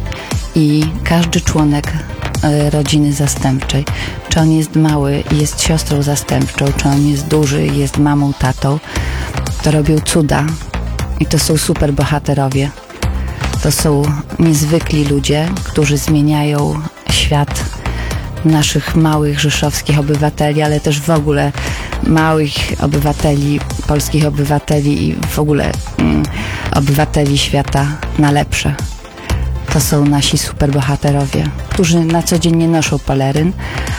i każdy członek e, rodziny zastępczej, czy on jest mały i jest siostrą zastępczą, czy on jest duży i jest mamą, tatą, to robią cuda i to są super bohaterowie. To są niezwykli ludzie, którzy zmieniają świat naszych małych rzeszowskich obywateli, ale też w ogóle małych obywateli, polskich obywateli i w ogóle mm, obywateli świata na lepsze. To są nasi superbohaterowie, którzy na co dzień nie noszą peleryn,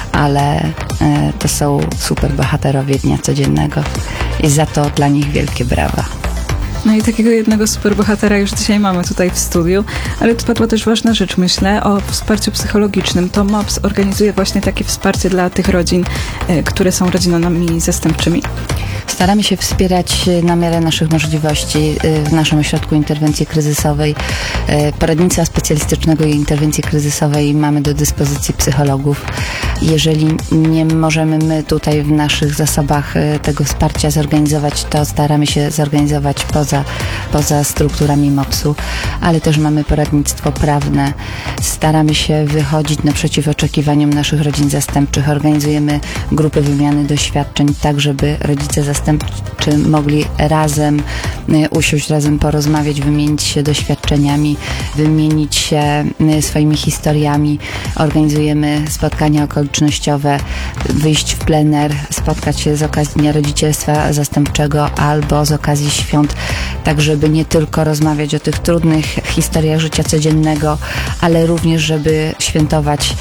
ale e, to są superbohaterowie dnia codziennego i za to dla nich wielkie brawa. No i takiego jednego superbohatera już dzisiaj mamy tutaj w studiu, ale tu padła też ważna rzecz, myślę, o wsparciu psychologicznym. To M O P S organizuje właśnie takie wsparcie dla tych rodzin, y, które są rodzinami zastępczymi. Staramy się wspierać na miarę naszych możliwości w naszym ośrodku interwencji kryzysowej. Poradnictwa specjalistycznego i interwencji kryzysowej mamy do dyspozycji psychologów. Jeżeli nie możemy my tutaj w naszych zasobach tego wsparcia zorganizować, to staramy się zorganizować poza, poza strukturami M O P S-u, ale też mamy poradnictwo prawne. Staramy się wychodzić naprzeciw oczekiwaniom naszych rodzin zastępczych. Organizujemy grupy wymiany doświadczeń, tak żeby rodzice zastępczy mogli razem usiąść, razem porozmawiać, wymienić się doświadczeniami, wymienić się swoimi historiami. Organizujemy spotkania okolicznościowe, wyjść w plener, spotkać się z okazji Dnia Rodzicielstwa Zastępczego albo z okazji świąt, tak żeby nie tylko rozmawiać o tych trudnych historiach życia codziennego, ale również żeby świętować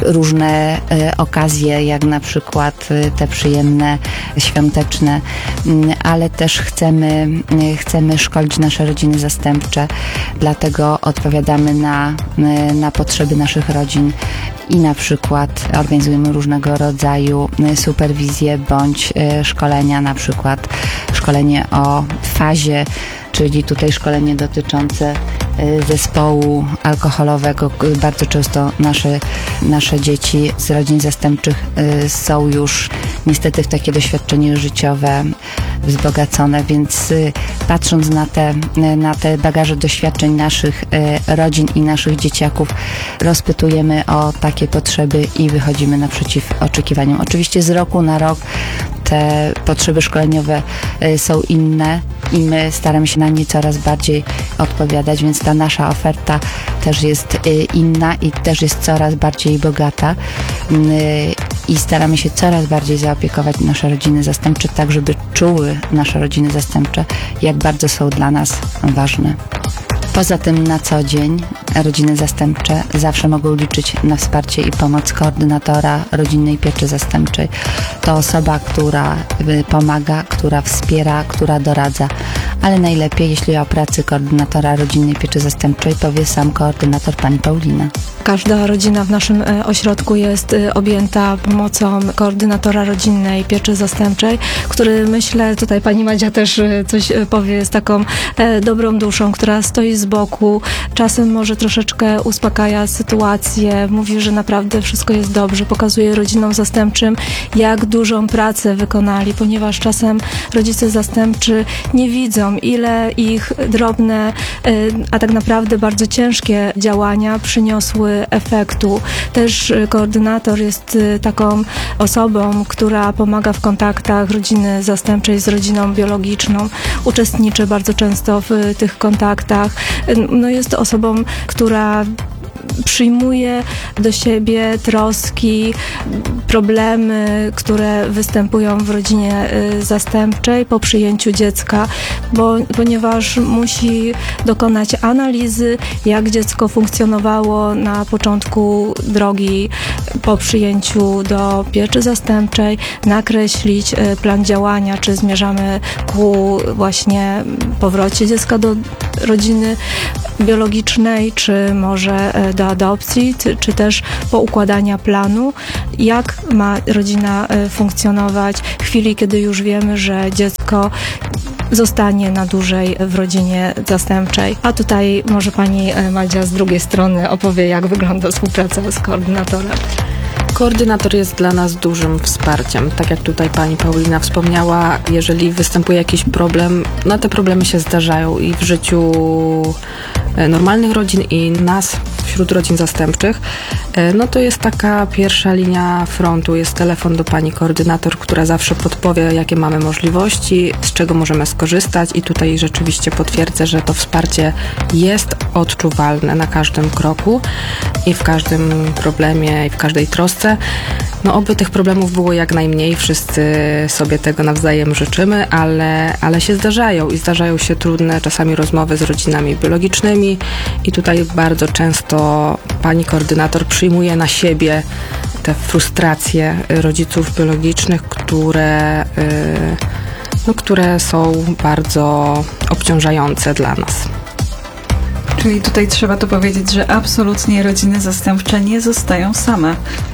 różne okazje, jak na przykład te przyjemne, świąteczne, ale też chcemy, chcemy szkolić nasze rodziny zastępcze, dlatego odpowiadamy na, na potrzeby naszych rodzin i na przykład organizujemy różnego rodzaju superwizje bądź szkolenia, na przykład szkolenie o fazie, czyli tutaj szkolenie dotyczące zespołu alkoholowego. Bardzo często nasze, nasze dzieci z rodzin zastępczych są już niestety w takie doświadczenie życiowe wzbogacone, więc patrząc na te, na te bagaże doświadczeń naszych rodzin i naszych dzieciaków, rozpytujemy o takie potrzeby i wychodzimy naprzeciw oczekiwaniom. Oczywiście z roku na rok te potrzeby szkoleniowe są inne i my staramy się na nie coraz bardziej odpowiadać, więc ta nasza oferta też jest inna i też jest coraz bardziej bogata i staramy się coraz bardziej zaopiekować nasze rodziny zastępcze, tak żeby czuły nasze rodziny zastępcze, jak bardzo są dla nas ważne. Poza tym na co dzień rodziny zastępcze zawsze mogą liczyć na wsparcie i pomoc koordynatora rodzinnej pieczy zastępczej. To osoba, która pomaga, która wspiera, która doradza, ale najlepiej, jeśli o pracy koordynatora rodzinnej pieczy zastępczej powie sam koordynator pani Paulina. Każda rodzina w naszym e, ośrodku jest e, objęta pomocą koordynatora rodzinnej pieczy zastępczej, który, myślę, tutaj pani Madzia też e, coś e, powie, z taką e, dobrą duszą, która stoi z boku, czasem może troszeczkę uspokaja sytuację, mówi, że naprawdę wszystko jest dobrze, pokazuje rodzinom zastępczym, jak dużą pracę wykonali, ponieważ czasem rodzice zastępczy nie widzą, ile ich drobne, e, a tak naprawdę bardzo ciężkie działania przyniosły efektu. Też koordynator jest taką osobą, która pomaga w kontaktach rodziny zastępczej z rodziną biologiczną. Uczestniczy bardzo często w tych kontaktach. No jest osobą, która przyjmuje do siebie troski, problemy, które występują w rodzinie zastępczej po przyjęciu dziecka, bo, ponieważ musi dokonać analizy, jak dziecko funkcjonowało na początku drogi po przyjęciu do pieczy zastępczej, nakreślić plan działania, czy zmierzamy ku właśnie powrocie dziecka do rodziny biologicznej, czy może do adopcji, czy też poukładania planu, jak ma rodzina funkcjonować w chwili, kiedy już wiemy, że dziecko zostanie na dłużej w rodzinie zastępczej. A tutaj może pani Madzia z drugiej strony opowie, jak wygląda współpraca z koordynatorem. Koordynator jest dla nas dużym wsparciem. Tak jak tutaj pani Paulina wspomniała, jeżeli występuje jakiś problem, no te problemy się zdarzają i w życiu normalnych rodzin i nas wśród rodzin zastępczych, no to jest taka pierwsza linia frontu, jest telefon do pani koordynator, która zawsze podpowie, jakie mamy możliwości, z czego możemy skorzystać i tutaj rzeczywiście potwierdzę, że to wsparcie jest odczuwalne na każdym kroku i w każdym problemie i w każdej trosce. No oby tych problemów było jak najmniej, wszyscy sobie tego nawzajem życzymy, ale, ale się zdarzają i zdarzają się trudne czasami rozmowy z rodzinami biologicznymi i tutaj bardzo często pani koordynator przyjmuje na siebie te frustracje rodziców biologicznych, które, no, które są bardzo obciążające dla nas. Czyli tutaj trzeba to powiedzieć, że absolutnie rodziny zastępcze nie zostają same.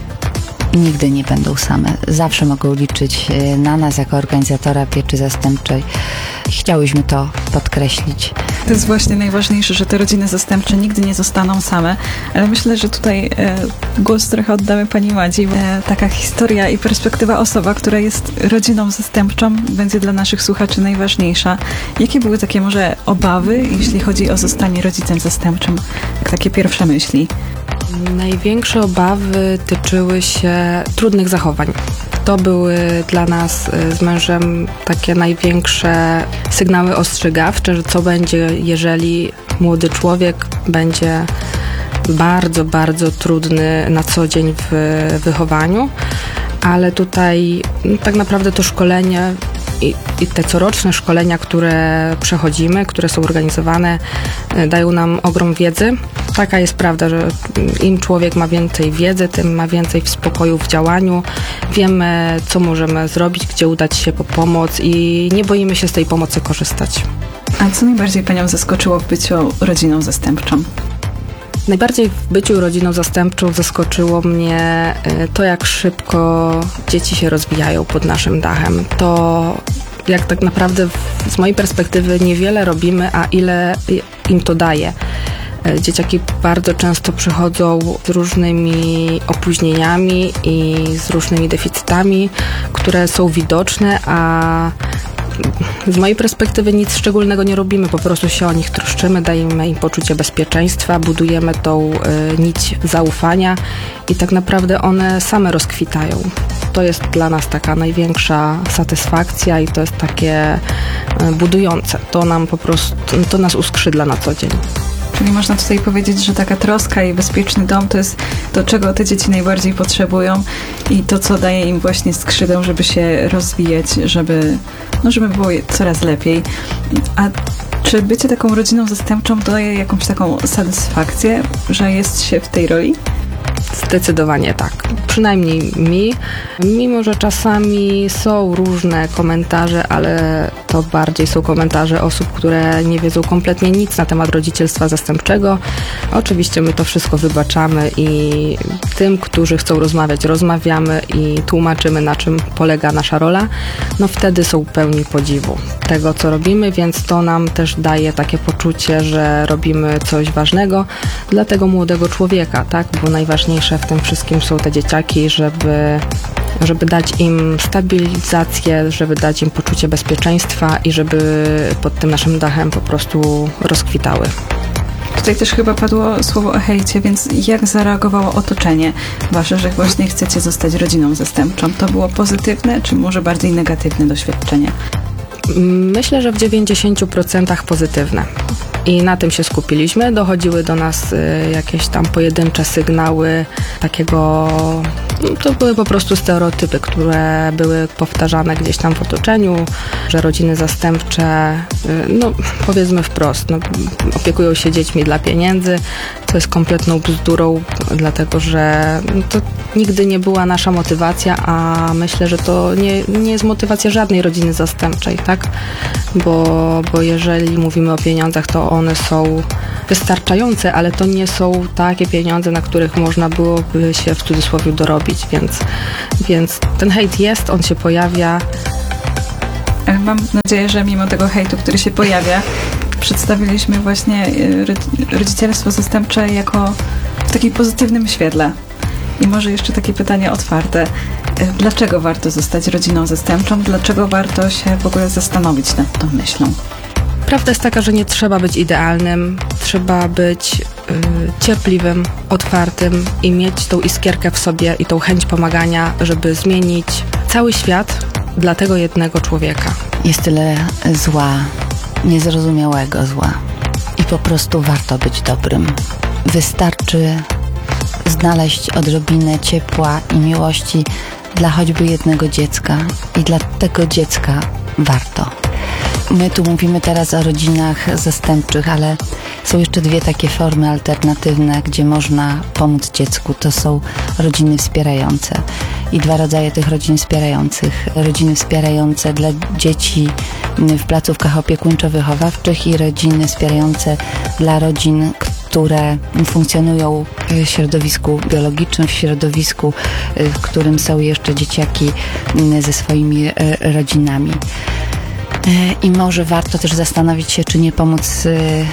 Nigdy nie będą same. Zawsze mogą liczyć na nas jako organizatora pieczy zastępczej. Chciałyśmy to podkreślić. To jest właśnie najważniejsze, że te rodziny zastępcze nigdy nie zostaną same, ale myślę, że tutaj e, głos trochę oddamy pani Madzi. E, taka historia i perspektywa osoba, która jest rodziną zastępczą, będzie dla naszych słuchaczy najważniejsza. Jakie były takie może obawy, jeśli chodzi o zostanie rodzicem zastępczym? Jak takie pierwsze myśli? Największe obawy tyczyły się trudnych zachowań. To były dla nas z mężem takie największe sygnały ostrzegawcze, że co będzie, jeżeli młody człowiek będzie bardzo, bardzo trudny na co dzień w wychowaniu, ale tutaj no, tak naprawdę to szkolenie I, i te coroczne szkolenia, które przechodzimy, które są organizowane, dają nam ogrom wiedzy. Taka jest prawda, że im człowiek ma więcej wiedzy, tym ma więcej w spokoju w działaniu. Wiemy, co możemy zrobić, gdzie udać się po pomoc i nie boimy się z tej pomocy korzystać. A co najbardziej panią zaskoczyło w byciu rodziną zastępczą? Najbardziej w byciu rodziną zastępczą zaskoczyło mnie to, jak szybko dzieci się rozwijają pod naszym dachem. To jak tak naprawdę z mojej perspektywy niewiele robimy, a ile im to daje. Dzieciaki bardzo często przychodzą z różnymi opóźnieniami i z różnymi deficytami, które są widoczne, a z mojej perspektywy nic szczególnego nie robimy, po prostu się o nich troszczymy, dajemy im poczucie bezpieczeństwa, budujemy tą y, nić zaufania i tak naprawdę one same rozkwitają. To jest dla nas taka największa satysfakcja i to jest takie y, budujące. To nam po prostu, to nas uskrzydla na co dzień. Czyli można tutaj powiedzieć, że taka troska i bezpieczny dom to jest to, czego te dzieci najbardziej potrzebują i to, co daje im właśnie skrzydeł, żeby się rozwijać, żeby, no, żeby było coraz lepiej. A czy bycie taką rodziną zastępczą daje jakąś taką satysfakcję, że jest się w tej roli? Zdecydowanie tak. Przynajmniej mi. Mimo że czasami są różne komentarze, ale to bardziej są komentarze osób, które nie wiedzą kompletnie nic na temat rodzicielstwa zastępczego. Oczywiście my to wszystko wybaczamy i tym, którzy chcą rozmawiać, rozmawiamy i tłumaczymy, na czym polega nasza rola. No wtedy są pełni podziwu tego, co robimy, więc to nam też daje takie poczucie, że robimy coś ważnego dla tego młodego człowieka, tak? Bo najważniejsze w tym wszystkim są te dzieciaki, żeby, żeby dać im stabilizację, żeby dać im poczucie bezpieczeństwa i żeby pod tym naszym dachem po prostu rozkwitały. Tutaj też chyba padło słowo o hejcie, więc jak zareagowało otoczenie wasze, że właśnie chcecie zostać rodziną zastępczą? To było pozytywne, czy może bardziej negatywne doświadczenie? Myślę, że w dziewięćdziesięciu procentach pozytywne. I na tym się skupiliśmy. Dochodziły do nas y, jakieś tam pojedyncze sygnały takiego... To były po prostu stereotypy, które były powtarzane gdzieś tam w otoczeniu, że rodziny zastępcze, y, no powiedzmy wprost, no, opiekują się dziećmi dla pieniędzy. To jest kompletną bzdurą, dlatego że to nigdy nie była nasza motywacja, a myślę, że to nie, nie jest motywacja żadnej rodziny zastępczej, tak? Bo, bo jeżeli mówimy o pieniądzach, to one są wystarczające, ale to nie są takie pieniądze, na których można byłoby się w cudzysłowie dorobić, więc, więc ten hejt jest, on się pojawia. Mam nadzieję, że mimo tego hejtu, który się pojawia, przedstawiliśmy właśnie rodzicielstwo zastępcze jako w takim pozytywnym świetle. I może jeszcze takie pytanie otwarte. Dlaczego warto zostać rodziną zastępczą? Dlaczego warto się w ogóle zastanowić nad tą myślą? Prawda jest taka, że nie trzeba być idealnym, trzeba być y, cierpliwym, otwartym i mieć tą iskierkę w sobie i tą chęć pomagania, żeby zmienić cały świat dla tego jednego człowieka. Jest tyle zła, niezrozumiałego zła i po prostu warto być dobrym. Wystarczy znaleźć odrobinę ciepła i miłości dla choćby jednego dziecka i dla tego dziecka warto. My tu mówimy teraz o rodzinach zastępczych, ale są jeszcze dwie takie formy alternatywne, gdzie można pomóc dziecku. To są rodziny wspierające. I dwa rodzaje tych rodzin wspierających. Rodziny wspierające dla dzieci w placówkach opiekuńczo-wychowawczych i rodziny wspierające dla rodzin, które funkcjonują w środowisku biologicznym, w środowisku, w którym są jeszcze dzieciaki ze swoimi rodzinami. I może warto też zastanowić się, czy nie pomóc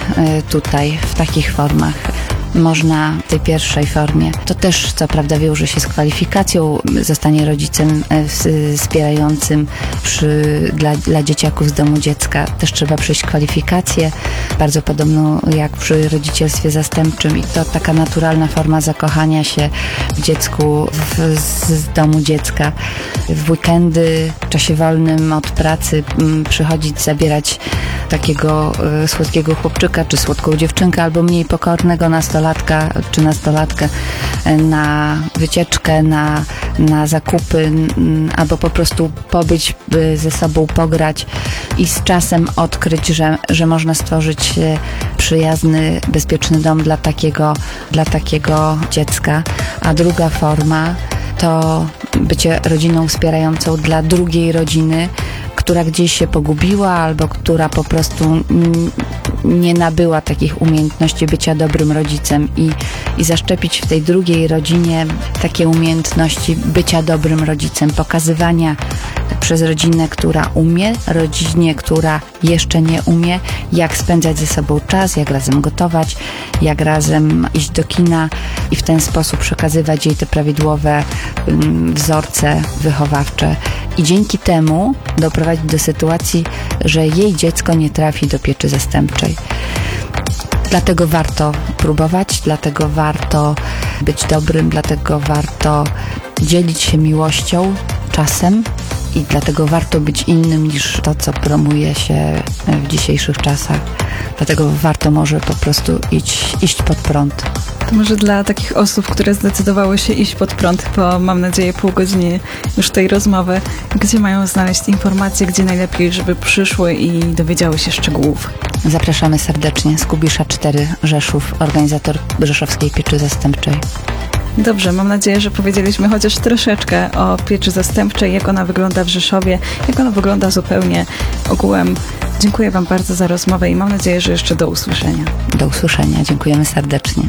tutaj w takich formach. Można w tej pierwszej formie. To też co prawda wiąże się z kwalifikacją, zostanie rodzicem wspierającym przy, dla, dla dzieciaków z domu dziecka. Też trzeba przejść kwalifikację, bardzo podobną jak przy rodzicielstwie zastępczym i to taka naturalna forma zakochania się w dziecku w, z domu dziecka. W weekendy, w czasie wolnym od pracy m, przychodzić, zabierać takiego y, słodkiego chłopczyka czy słodką dziewczynkę albo mniej pokornego nastolatka czy nastolatkę na wycieczkę, na, na zakupy n, albo po prostu pobyć y, ze sobą, pograć i z czasem odkryć, że, że można stworzyć y, przyjazny, bezpieczny dom dla takiego, dla takiego dziecka. A druga forma to bycie rodziną wspierającą dla drugiej rodziny, która gdzieś się pogubiła albo która po prostu nie nabyła takich umiejętności bycia dobrym rodzicem i, i zaszczepić w tej drugiej rodzinie takie umiejętności bycia dobrym rodzicem, pokazywania przez rodzinę, która umie, rodzinie, która jeszcze nie umie, jak spędzać ze sobą czas, jak razem gotować, jak razem iść do kina i w ten sposób przekazywać jej te prawidłowe um, wzorce wychowawcze. I dzięki temu doprowadzić do sytuacji, że jej dziecko nie trafi do pieczy zastępczej. Dlatego warto próbować, dlatego warto być dobrym, dlatego warto dzielić się miłością czasem i dlatego warto być innym niż to, co promuje się w dzisiejszych czasach. Dlatego warto może po prostu iść, iść pod prąd. To może dla takich osób, które zdecydowały się iść pod prąd po, mam nadzieję, pół godziny już tej rozmowy, gdzie mają znaleźć informacje, gdzie najlepiej, żeby przyszły i dowiedziały się szczegółów. Zapraszamy serdecznie. Skubisza cztery Rzeszów, organizator Rzeszowskiej Pieczy Zastępczej. Dobrze, mam nadzieję, że powiedzieliśmy chociaż troszeczkę o pieczy zastępczej, jak ona wygląda w Rzeszowie, jak ona wygląda zupełnie ogółem. Dziękuję Wam bardzo za rozmowę i mam nadzieję, że jeszcze do usłyszenia. Do usłyszenia. Dziękujemy serdecznie.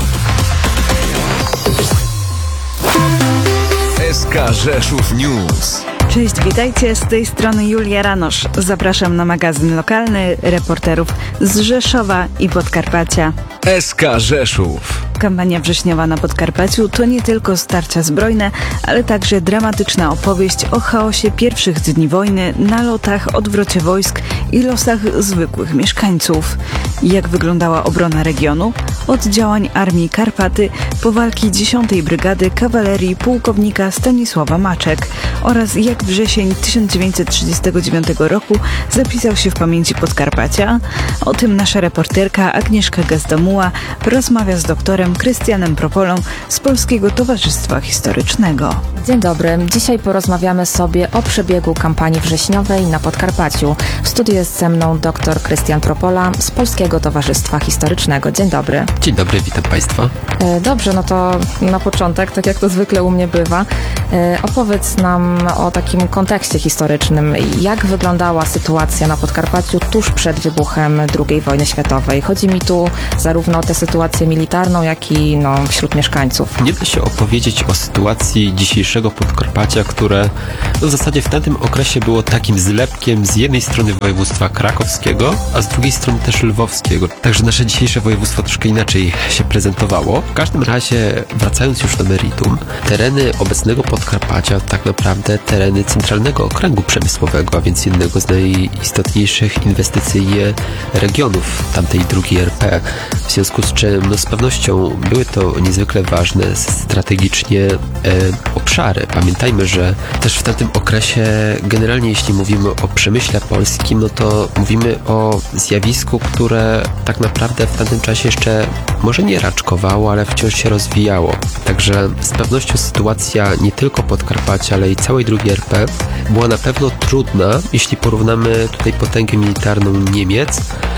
S K Rzeszów News. Cześć, witajcie, z tej strony Julia Ranosz. Zapraszam na magazyn lokalny reporterów z Rzeszowa i Podkarpacia. S K Rzeszów. Kampania wrześniowa na Podkarpaciu to nie tylko starcia zbrojne, ale także dramatyczna opowieść o chaosie pierwszych dni wojny, nalotach, odwrocie wojsk i losach zwykłych mieszkańców. Jak wyglądała obrona regionu? Od działań Armii Karpaty po walki dziesiątej Brygady Kawalerii pułkownika Stanisława Maczek oraz jak wrzesień tysiąc dziewięćset trzydziestego dziewiątego roku zapisał się w pamięci Podkarpacia. O tym nasza reporterka Agnieszka Gazdamuła rozmawia z doktorem Krystianem Propolą z Polskiego Towarzystwa Historycznego. Dzień dobry. Dzisiaj porozmawiamy sobie o przebiegu kampanii wrześniowej na Podkarpaciu. W studiu jest ze mną dr Krystian Propola z Polskiego Towarzystwa Historycznego. Dzień dobry. Dzień dobry, witam Państwa. Dobrze, no to na początek, tak jak to zwykle u mnie bywa, opowiedz nam o takim kontekście historycznym. Jak wyglądała sytuacja na Podkarpaciu tuż przed wybuchem drugiej wojny światowej? Chodzi mi tu zarówno o tę sytuację militarną, jak i no, wśród mieszkańców. Nie da się opowiedzieć o sytuacji dzisiejszego Podkarpacia, które w zasadzie w tamtym okresie było takim zlepkiem z jednej strony województwa krakowskiego, a z drugiej strony też lwowskiego. Także nasze dzisiejsze województwo troszkę inaczej się prezentowało. W każdym razie, wracając już do meritum, tereny obecnego Podkarpacia, tak naprawdę tereny centralnego okręgu przemysłowego, a więc jednego z najistotniejszych inwestycyjnie regionów tamtej drugiej R P. W związku z czym no, z pewnością były to niezwykle ważne strategicznie e, obszary. Pamiętajmy, że też w tamtym okresie generalnie jeśli mówimy o przemyśle polskim, no to mówimy o zjawisku, które tak naprawdę w tamtym czasie jeszcze może nie raczkowało, ale wciąż się rozwijało. Także z pewnością sytuacja nie tylko Podkarpacia, ale i całej drugiej R P była na pewno trudna, jeśli porównamy tutaj potęgę militarną Niemiec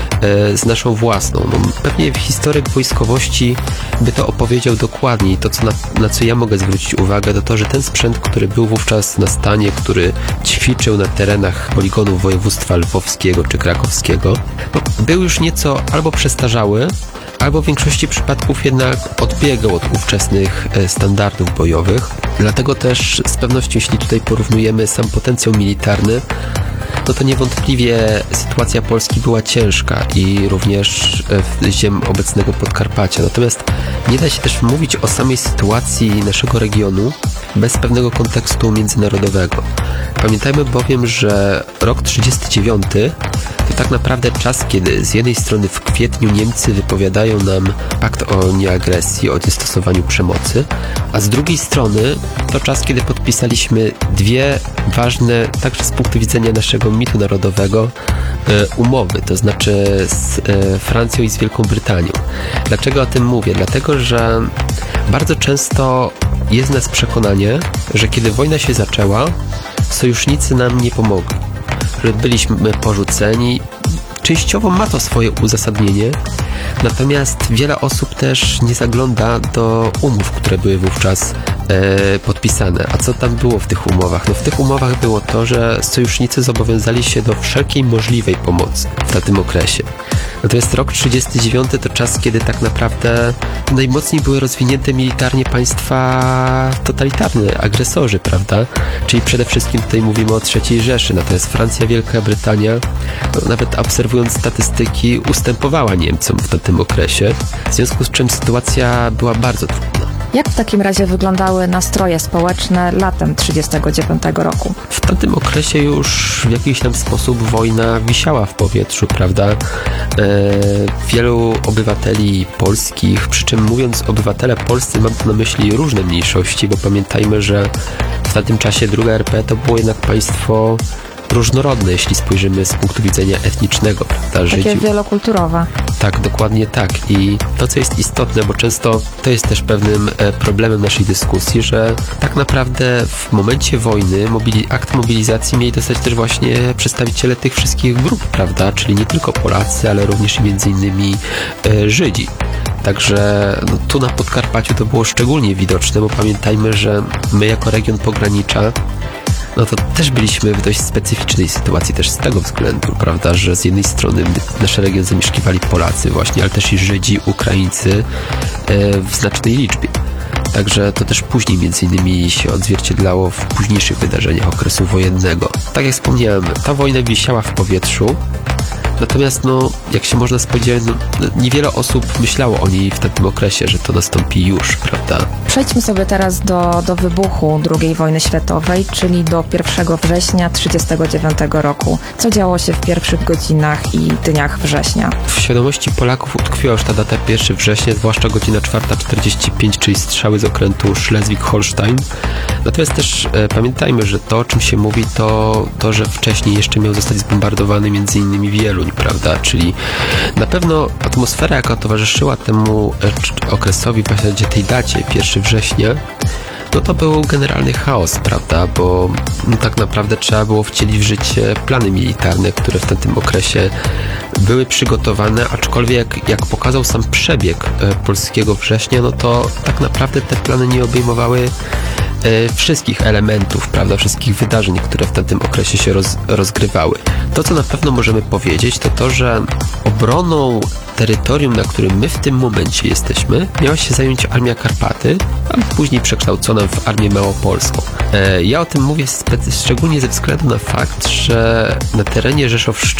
e, z naszą własną. No, pewnie historyk wojskowości by to opowiedział dokładniej. To, co na, na co ja mogę zwrócić uwagę, to to, że ten sprzęt, który był wówczas na stanie, który ćwiczył na terenach poligonów województwa lwowskiego czy krakowskiego, no, był już nieco albo przestarzały, albo w większości przypadków jednak odbiegał od ówczesnych standardów bojowych. Dlatego też z pewnością, jeśli tutaj porównujemy sam potencjał militarny, no to niewątpliwie sytuacja Polski była ciężka i również w ziem obecnego Podkarpacia. Natomiast nie da się też mówić o samej sytuacji naszego regionu bez pewnego kontekstu międzynarodowego. Pamiętajmy bowiem, że rok trzydziesty dziewiąty to tak naprawdę czas, kiedy z jednej strony w kwietniu Niemcy wypowiadają nam akt o nieagresji, o niestosowaniu przemocy, a z drugiej strony to czas, kiedy podpisaliśmy dwie ważne, także z punktu widzenia naszego mitu narodowego, umowy, to znaczy z Francją i z Wielką Brytanią. Dlaczego o tym mówię? Dlatego, że bardzo często jest w nas przekonanie, że kiedy wojna się zaczęła, sojusznicy nam nie pomogli, że byliśmy porzuceni. Częściowo ma to swoje uzasadnienie, natomiast wiele osób też nie zagląda do umów, które były wówczas e, podpisane. A co tam było w tych umowach? No w tych umowach było to, że sojusznicy zobowiązali się do wszelkiej możliwej pomocy w tym okresie. Natomiast rok trzydziesty dziewiąty to czas, kiedy tak naprawdę najmocniej były rozwinięte militarnie państwa totalitarne, agresorzy, prawda? Czyli przede wszystkim tutaj mówimy o trzeciej Rzeszy, natomiast Francja, Wielka Brytania, no, nawet obserwując statystyki, ustępowała Niemcom w tym okresie, w związku z czym sytuacja była bardzo trudna. Jak w takim razie wyglądały nastroje społeczne latem trzydziestego dziewiątego roku? W tamtym okresie już w jakiś tam sposób wojna wisiała w powietrzu, prawda? E, wielu obywateli polskich, przy czym mówiąc obywatele polscy, mam tu na myśli różne mniejszości, bo pamiętajmy, że w tamtym czasie druga R P to było jednak państwo różnorodne, jeśli spojrzymy z punktu widzenia etnicznego, prawda? Żydzi. Takie wielokulturowe. Tak, dokładnie tak. I to, co jest istotne, bo często to jest też pewnym problemem naszej dyskusji, że tak naprawdę w momencie wojny mobili- akt mobilizacji mieli dostać też właśnie przedstawiciele tych wszystkich grup, prawda? Czyli nie tylko Polacy, ale również i między innymi e, Żydzi. Także no, tu na Podkarpaciu to było szczególnie widoczne, bo pamiętajmy, że my jako region pogranicza no to też byliśmy w dość specyficznej sytuacji też z tego względu, prawda, że z jednej strony nasz region zamieszkiwali Polacy właśnie, ale też i Żydzi, Ukraińcy e, w znacznej liczbie. Także to też później między innymi się odzwierciedlało w późniejszych wydarzeniach okresu wojennego. Tak jak wspomniałem, ta wojna wisiała w powietrzu, natomiast no, jak się można spodziewać, no, niewiele osób myślało o niej w tamtym okresie, że to nastąpi już, prawda? Przejdźmy sobie teraz do, do wybuchu drugiej wojny światowej, czyli do pierwszego września tysiąc dziewięćset trzydziestego dziewiątego roku. Co działo się w pierwszych godzinach i dniach września? W świadomości Polaków utkwiła już ta data pierwszego września, zwłaszcza godzina czwarta czterdzieści pięć, czyli strzały z okrętu Schleswig-Holstein. Natomiast też e, pamiętajmy, że to, o czym się mówi, to, to, że wcześniej jeszcze miał zostać zbombardowany między innymi Wieluń, prawda? Czyli na pewno atmosfera, jaka towarzyszyła temu e, okresowi, w zasadzie tej dacie, pierwszego września, no to był generalny chaos, prawda, bo no, tak naprawdę trzeba było wcielić w życie plany militarne, które w tamtym okresie były przygotowane, aczkolwiek jak, jak pokazał sam przebieg e, polskiego września, no to tak naprawdę te plany nie obejmowały e, wszystkich elementów, prawda, wszystkich wydarzeń, które w tamtym okresie się roz, rozgrywały. To, co na pewno możemy powiedzieć, to to, że obroną terytorium, na którym my w tym momencie jesteśmy, miała się zająć Armia Karpaty, a później przekształcona w Armię Małopolską. E, ja o tym mówię spe- szczególnie ze względu na fakt, że na terenie Rzeszów